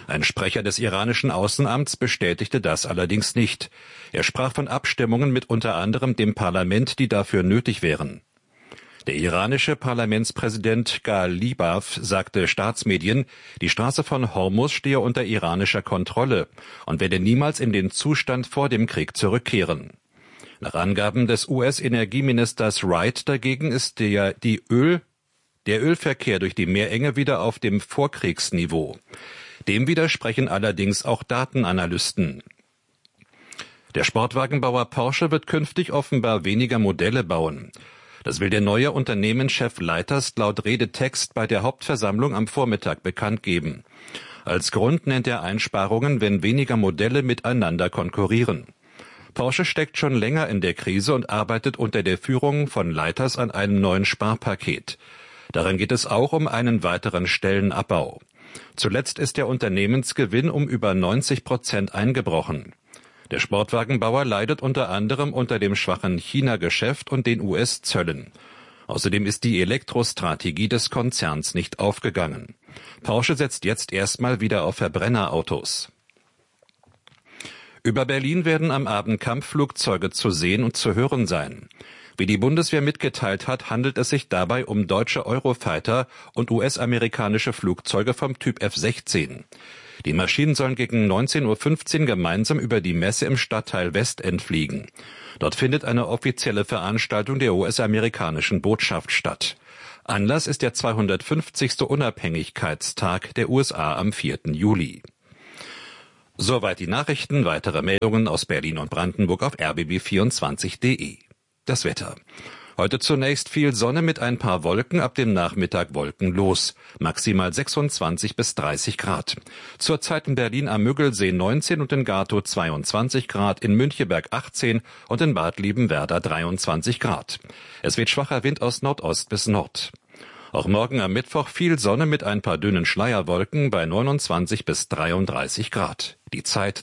Ein Sprecher des iranischen Außenamts bestätigte das allerdings nicht. Er sprach von Abstimmungen mit unter anderem dem Parlament, die dafür nötig wären. Der iranische Parlamentspräsident Ghalibaf sagte Staatsmedien, die Straße von Hormuz stehe unter iranischer Kontrolle und werde niemals in den Zustand vor dem Krieg zurückkehren. Nach Angaben des US-Energieministers Wright dagegen ist der Ölverkehr durch die Meerenge wieder auf dem Vorkriegsniveau. Dem widersprechen allerdings auch Datenanalysten. Der Sportwagenbauer Porsche wird künftig offenbar weniger Modelle bauen. Das will der neue Unternehmenschef Leiters laut Redetext bei der Hauptversammlung am Vormittag bekannt geben. Als Grund nennt er Einsparungen, wenn weniger Modelle miteinander konkurrieren. Porsche steckt schon länger in der Krise und arbeitet unter der Führung von Leiters an einem neuen Sparpaket. Darin geht es auch um einen weiteren Stellenabbau. Zuletzt ist der Unternehmensgewinn um über 90% eingebrochen. Der Sportwagenbauer leidet unter anderem unter dem schwachen China-Geschäft und den US-Zöllen. Außerdem ist die Elektrostrategie des Konzerns nicht aufgegangen. Porsche setzt jetzt erstmal wieder auf Verbrennerautos. Über Berlin werden am Abend Kampfflugzeuge zu sehen und zu hören sein. Wie die Bundeswehr mitgeteilt hat, handelt es sich dabei um deutsche Eurofighter und US-amerikanische Flugzeuge vom Typ F-16. Die Maschinen sollen gegen 19:15 Uhr gemeinsam über die Messe im Stadtteil Westend fliegen. Dort findet eine offizielle Veranstaltung der US-amerikanischen Botschaft statt. Anlass ist der 250. Unabhängigkeitstag der USA am 4. Juli. Soweit die Nachrichten. Weitere Meldungen aus Berlin und Brandenburg auf rbb24.de. Das Wetter. Heute zunächst viel Sonne mit ein paar Wolken, ab dem Nachmittag wolkenlos. Maximal 26 bis 30 Grad. Zurzeit in Berlin am Müggelsee 19 und in Gatow 22 Grad, in Müncheberg 18 und in Bad Liebenwerda 23 Grad. Es weht schwacher Wind aus Nordost bis Nord. Auch morgen am Mittwoch viel Sonne mit ein paar dünnen Schleierwolken bei 29 bis 33 Grad. Die Zeit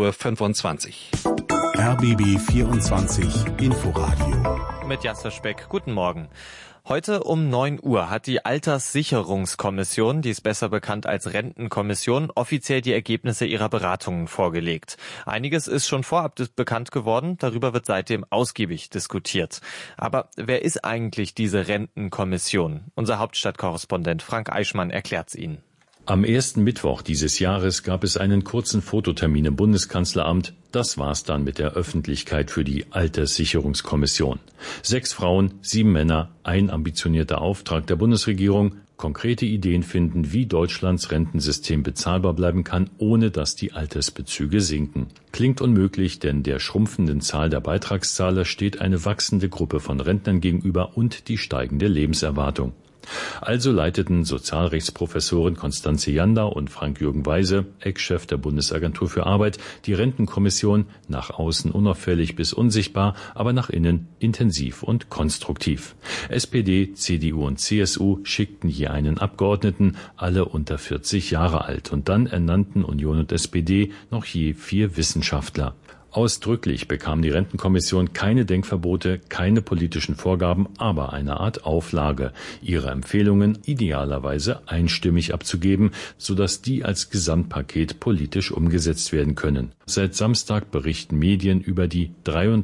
10:25 Uhr. RBB 24 Inforadio. Mit Jasper Speck. Guten Morgen. Heute um 9 Uhr hat die Alterssicherungskommission, die ist besser bekannt als Rentenkommission, offiziell die Ergebnisse ihrer Beratungen vorgelegt. Einiges ist schon vorab bekannt geworden, darüber wird seitdem ausgiebig diskutiert. Aber wer ist eigentlich diese Rentenkommission? Unser Hauptstadtkorrespondent Frank Eichmann erklärt's Ihnen. Am ersten Mittwoch dieses Jahres gab es einen kurzen Fototermin im Bundeskanzleramt. Das war's dann mit der Öffentlichkeit für die Alterssicherungskommission. 6 Frauen, 7 Männer, ein ambitionierter Auftrag der Bundesregierung, konkrete Ideen finden, wie Deutschlands Rentensystem bezahlbar bleiben kann, ohne dass die Altersbezüge sinken. Klingt unmöglich, denn der schrumpfenden Zahl der Beitragszahler steht eine wachsende Gruppe von Rentnern gegenüber und die steigende Lebenserwartung. Also leiteten Sozialrechtsprofessorin Constanze Janda und Frank-Jürgen Weise, Ex-Chef der Bundesagentur für Arbeit, die Rentenkommission nach außen unauffällig bis unsichtbar, aber nach innen intensiv und konstruktiv. SPD, CDU und CSU schickten je einen Abgeordneten, alle unter 40 Jahre alt, und dann ernannten Union und SPD noch je 4 Wissenschaftler. Ausdrücklich bekam die Rentenkommission keine Denkverbote, keine politischen Vorgaben, aber eine Art Auflage, ihre Empfehlungen idealerweise einstimmig abzugeben, sodass die als Gesamtpaket politisch umgesetzt werden können. Seit Samstag berichten Medien über die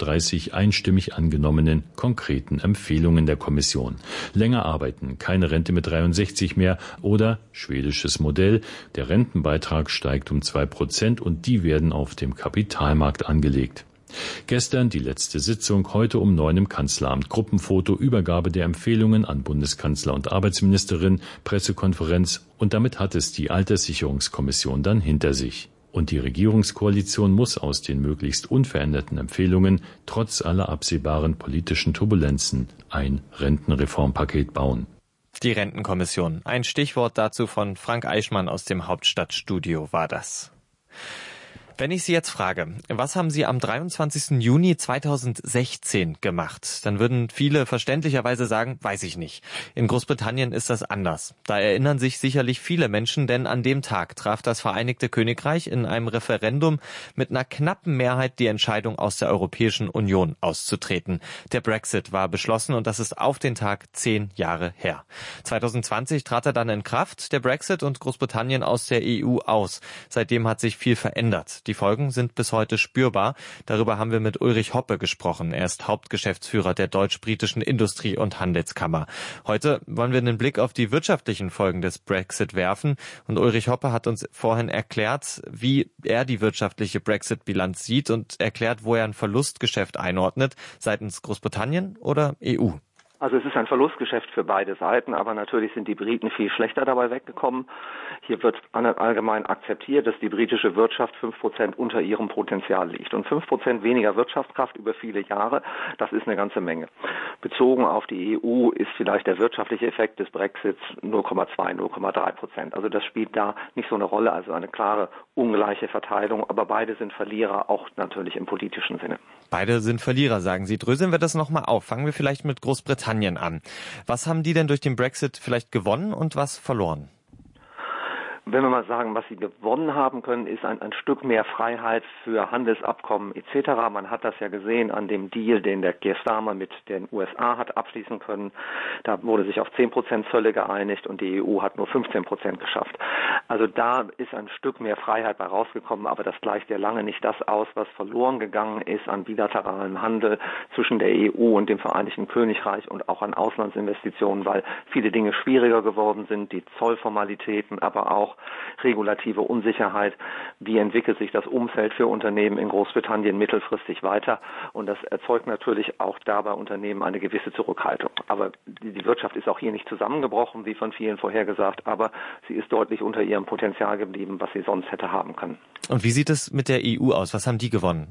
33 einstimmig angenommenen konkreten Empfehlungen der Kommission. Länger arbeiten, keine Rente mit 63 mehr oder schwedisches Modell, der Rentenbeitrag steigt um 2% und die werden auf dem Kapitalmarkt angelegt. Gestern die letzte Sitzung, heute um 9 im Kanzleramt. Gruppenfoto, Übergabe der Empfehlungen an Bundeskanzler und Arbeitsministerin, Pressekonferenz, und damit hat es die Alterssicherungskommission dann hinter sich. Und die Regierungskoalition muss aus den möglichst unveränderten Empfehlungen trotz aller absehbaren politischen Turbulenzen ein Rentenreformpaket bauen. Die Rentenkommission. Ein Stichwort dazu von Frank Eichmann aus dem Hauptstadtstudio war das. Wenn ich Sie jetzt frage, was haben Sie am 23. Juni 2016 gemacht, dann würden viele verständlicherweise sagen, weiß ich nicht. In Großbritannien ist das anders. Da erinnern sich sicherlich viele Menschen, denn an dem Tag traf das Vereinigte Königreich in einem Referendum mit einer knappen Mehrheit die Entscheidung, aus der Europäischen Union auszutreten. Der Brexit war beschlossen und das ist auf den Tag 10 Jahre her. 2020 trat er dann in Kraft, der Brexit, und Großbritannien aus der EU aus. Seitdem hat sich viel verändert. Die Folgen sind bis heute spürbar. Darüber haben wir mit Ulrich Hoppe gesprochen. Er ist Hauptgeschäftsführer der Deutsch-Britischen Industrie- und Handelskammer. Heute wollen wir einen Blick auf die wirtschaftlichen Folgen des Brexit werfen. Und Ulrich Hoppe hat uns vorhin erklärt, wie er die wirtschaftliche Brexit-Bilanz sieht und erklärt, wo er ein Verlustgeschäft einordnet, seitens Großbritannien oder EU. Also es ist ein Verlustgeschäft für beide Seiten, aber natürlich sind die Briten viel schlechter dabei weggekommen. Hier wird allgemein akzeptiert, dass die britische Wirtschaft 5% unter ihrem Potenzial liegt. Und 5% weniger Wirtschaftskraft über viele Jahre, das ist eine ganze Menge. Bezogen auf die EU ist vielleicht der wirtschaftliche Effekt des Brexits 0,2, 0,3%. Also das spielt da nicht so eine Rolle, also eine klare ungleiche Verteilung. Aber beide sind Verlierer, auch natürlich im politischen Sinne. Beide sind Verlierer, sagen Sie. Dröseln wir das nochmal auf. Fangen wir vielleicht mit Großbritannien an. Was haben die denn durch den Brexit vielleicht gewonnen und was verloren? Wenn wir mal sagen, was sie gewonnen haben können, ist ein Stück mehr Freiheit für Handelsabkommen etc. Man hat das ja gesehen an dem Deal, den der Keir Starmer mit den USA hat abschließen können. Da wurde sich auf 10% Zölle geeinigt und die EU hat nur 15% geschafft. Also da ist ein Stück mehr Freiheit bei rausgekommen, aber das gleicht ja lange nicht das aus, was verloren gegangen ist an bilateralen Handel zwischen der EU und dem Vereinigten Königreich und auch an Auslandsinvestitionen, weil viele Dinge schwieriger geworden sind, die Zollformalitäten, aber auch regulative Unsicherheit. Wie entwickelt sich das Umfeld für Unternehmen in Großbritannien mittelfristig weiter? Und das erzeugt natürlich auch da bei Unternehmen eine gewisse Zurückhaltung. Aber die Wirtschaft ist auch hier nicht zusammengebrochen, wie von vielen vorhergesagt, aber sie ist deutlich unter ihrem Potenzial geblieben, was sie sonst hätte haben können. Und wie sieht es mit der EU aus? Was haben die gewonnen?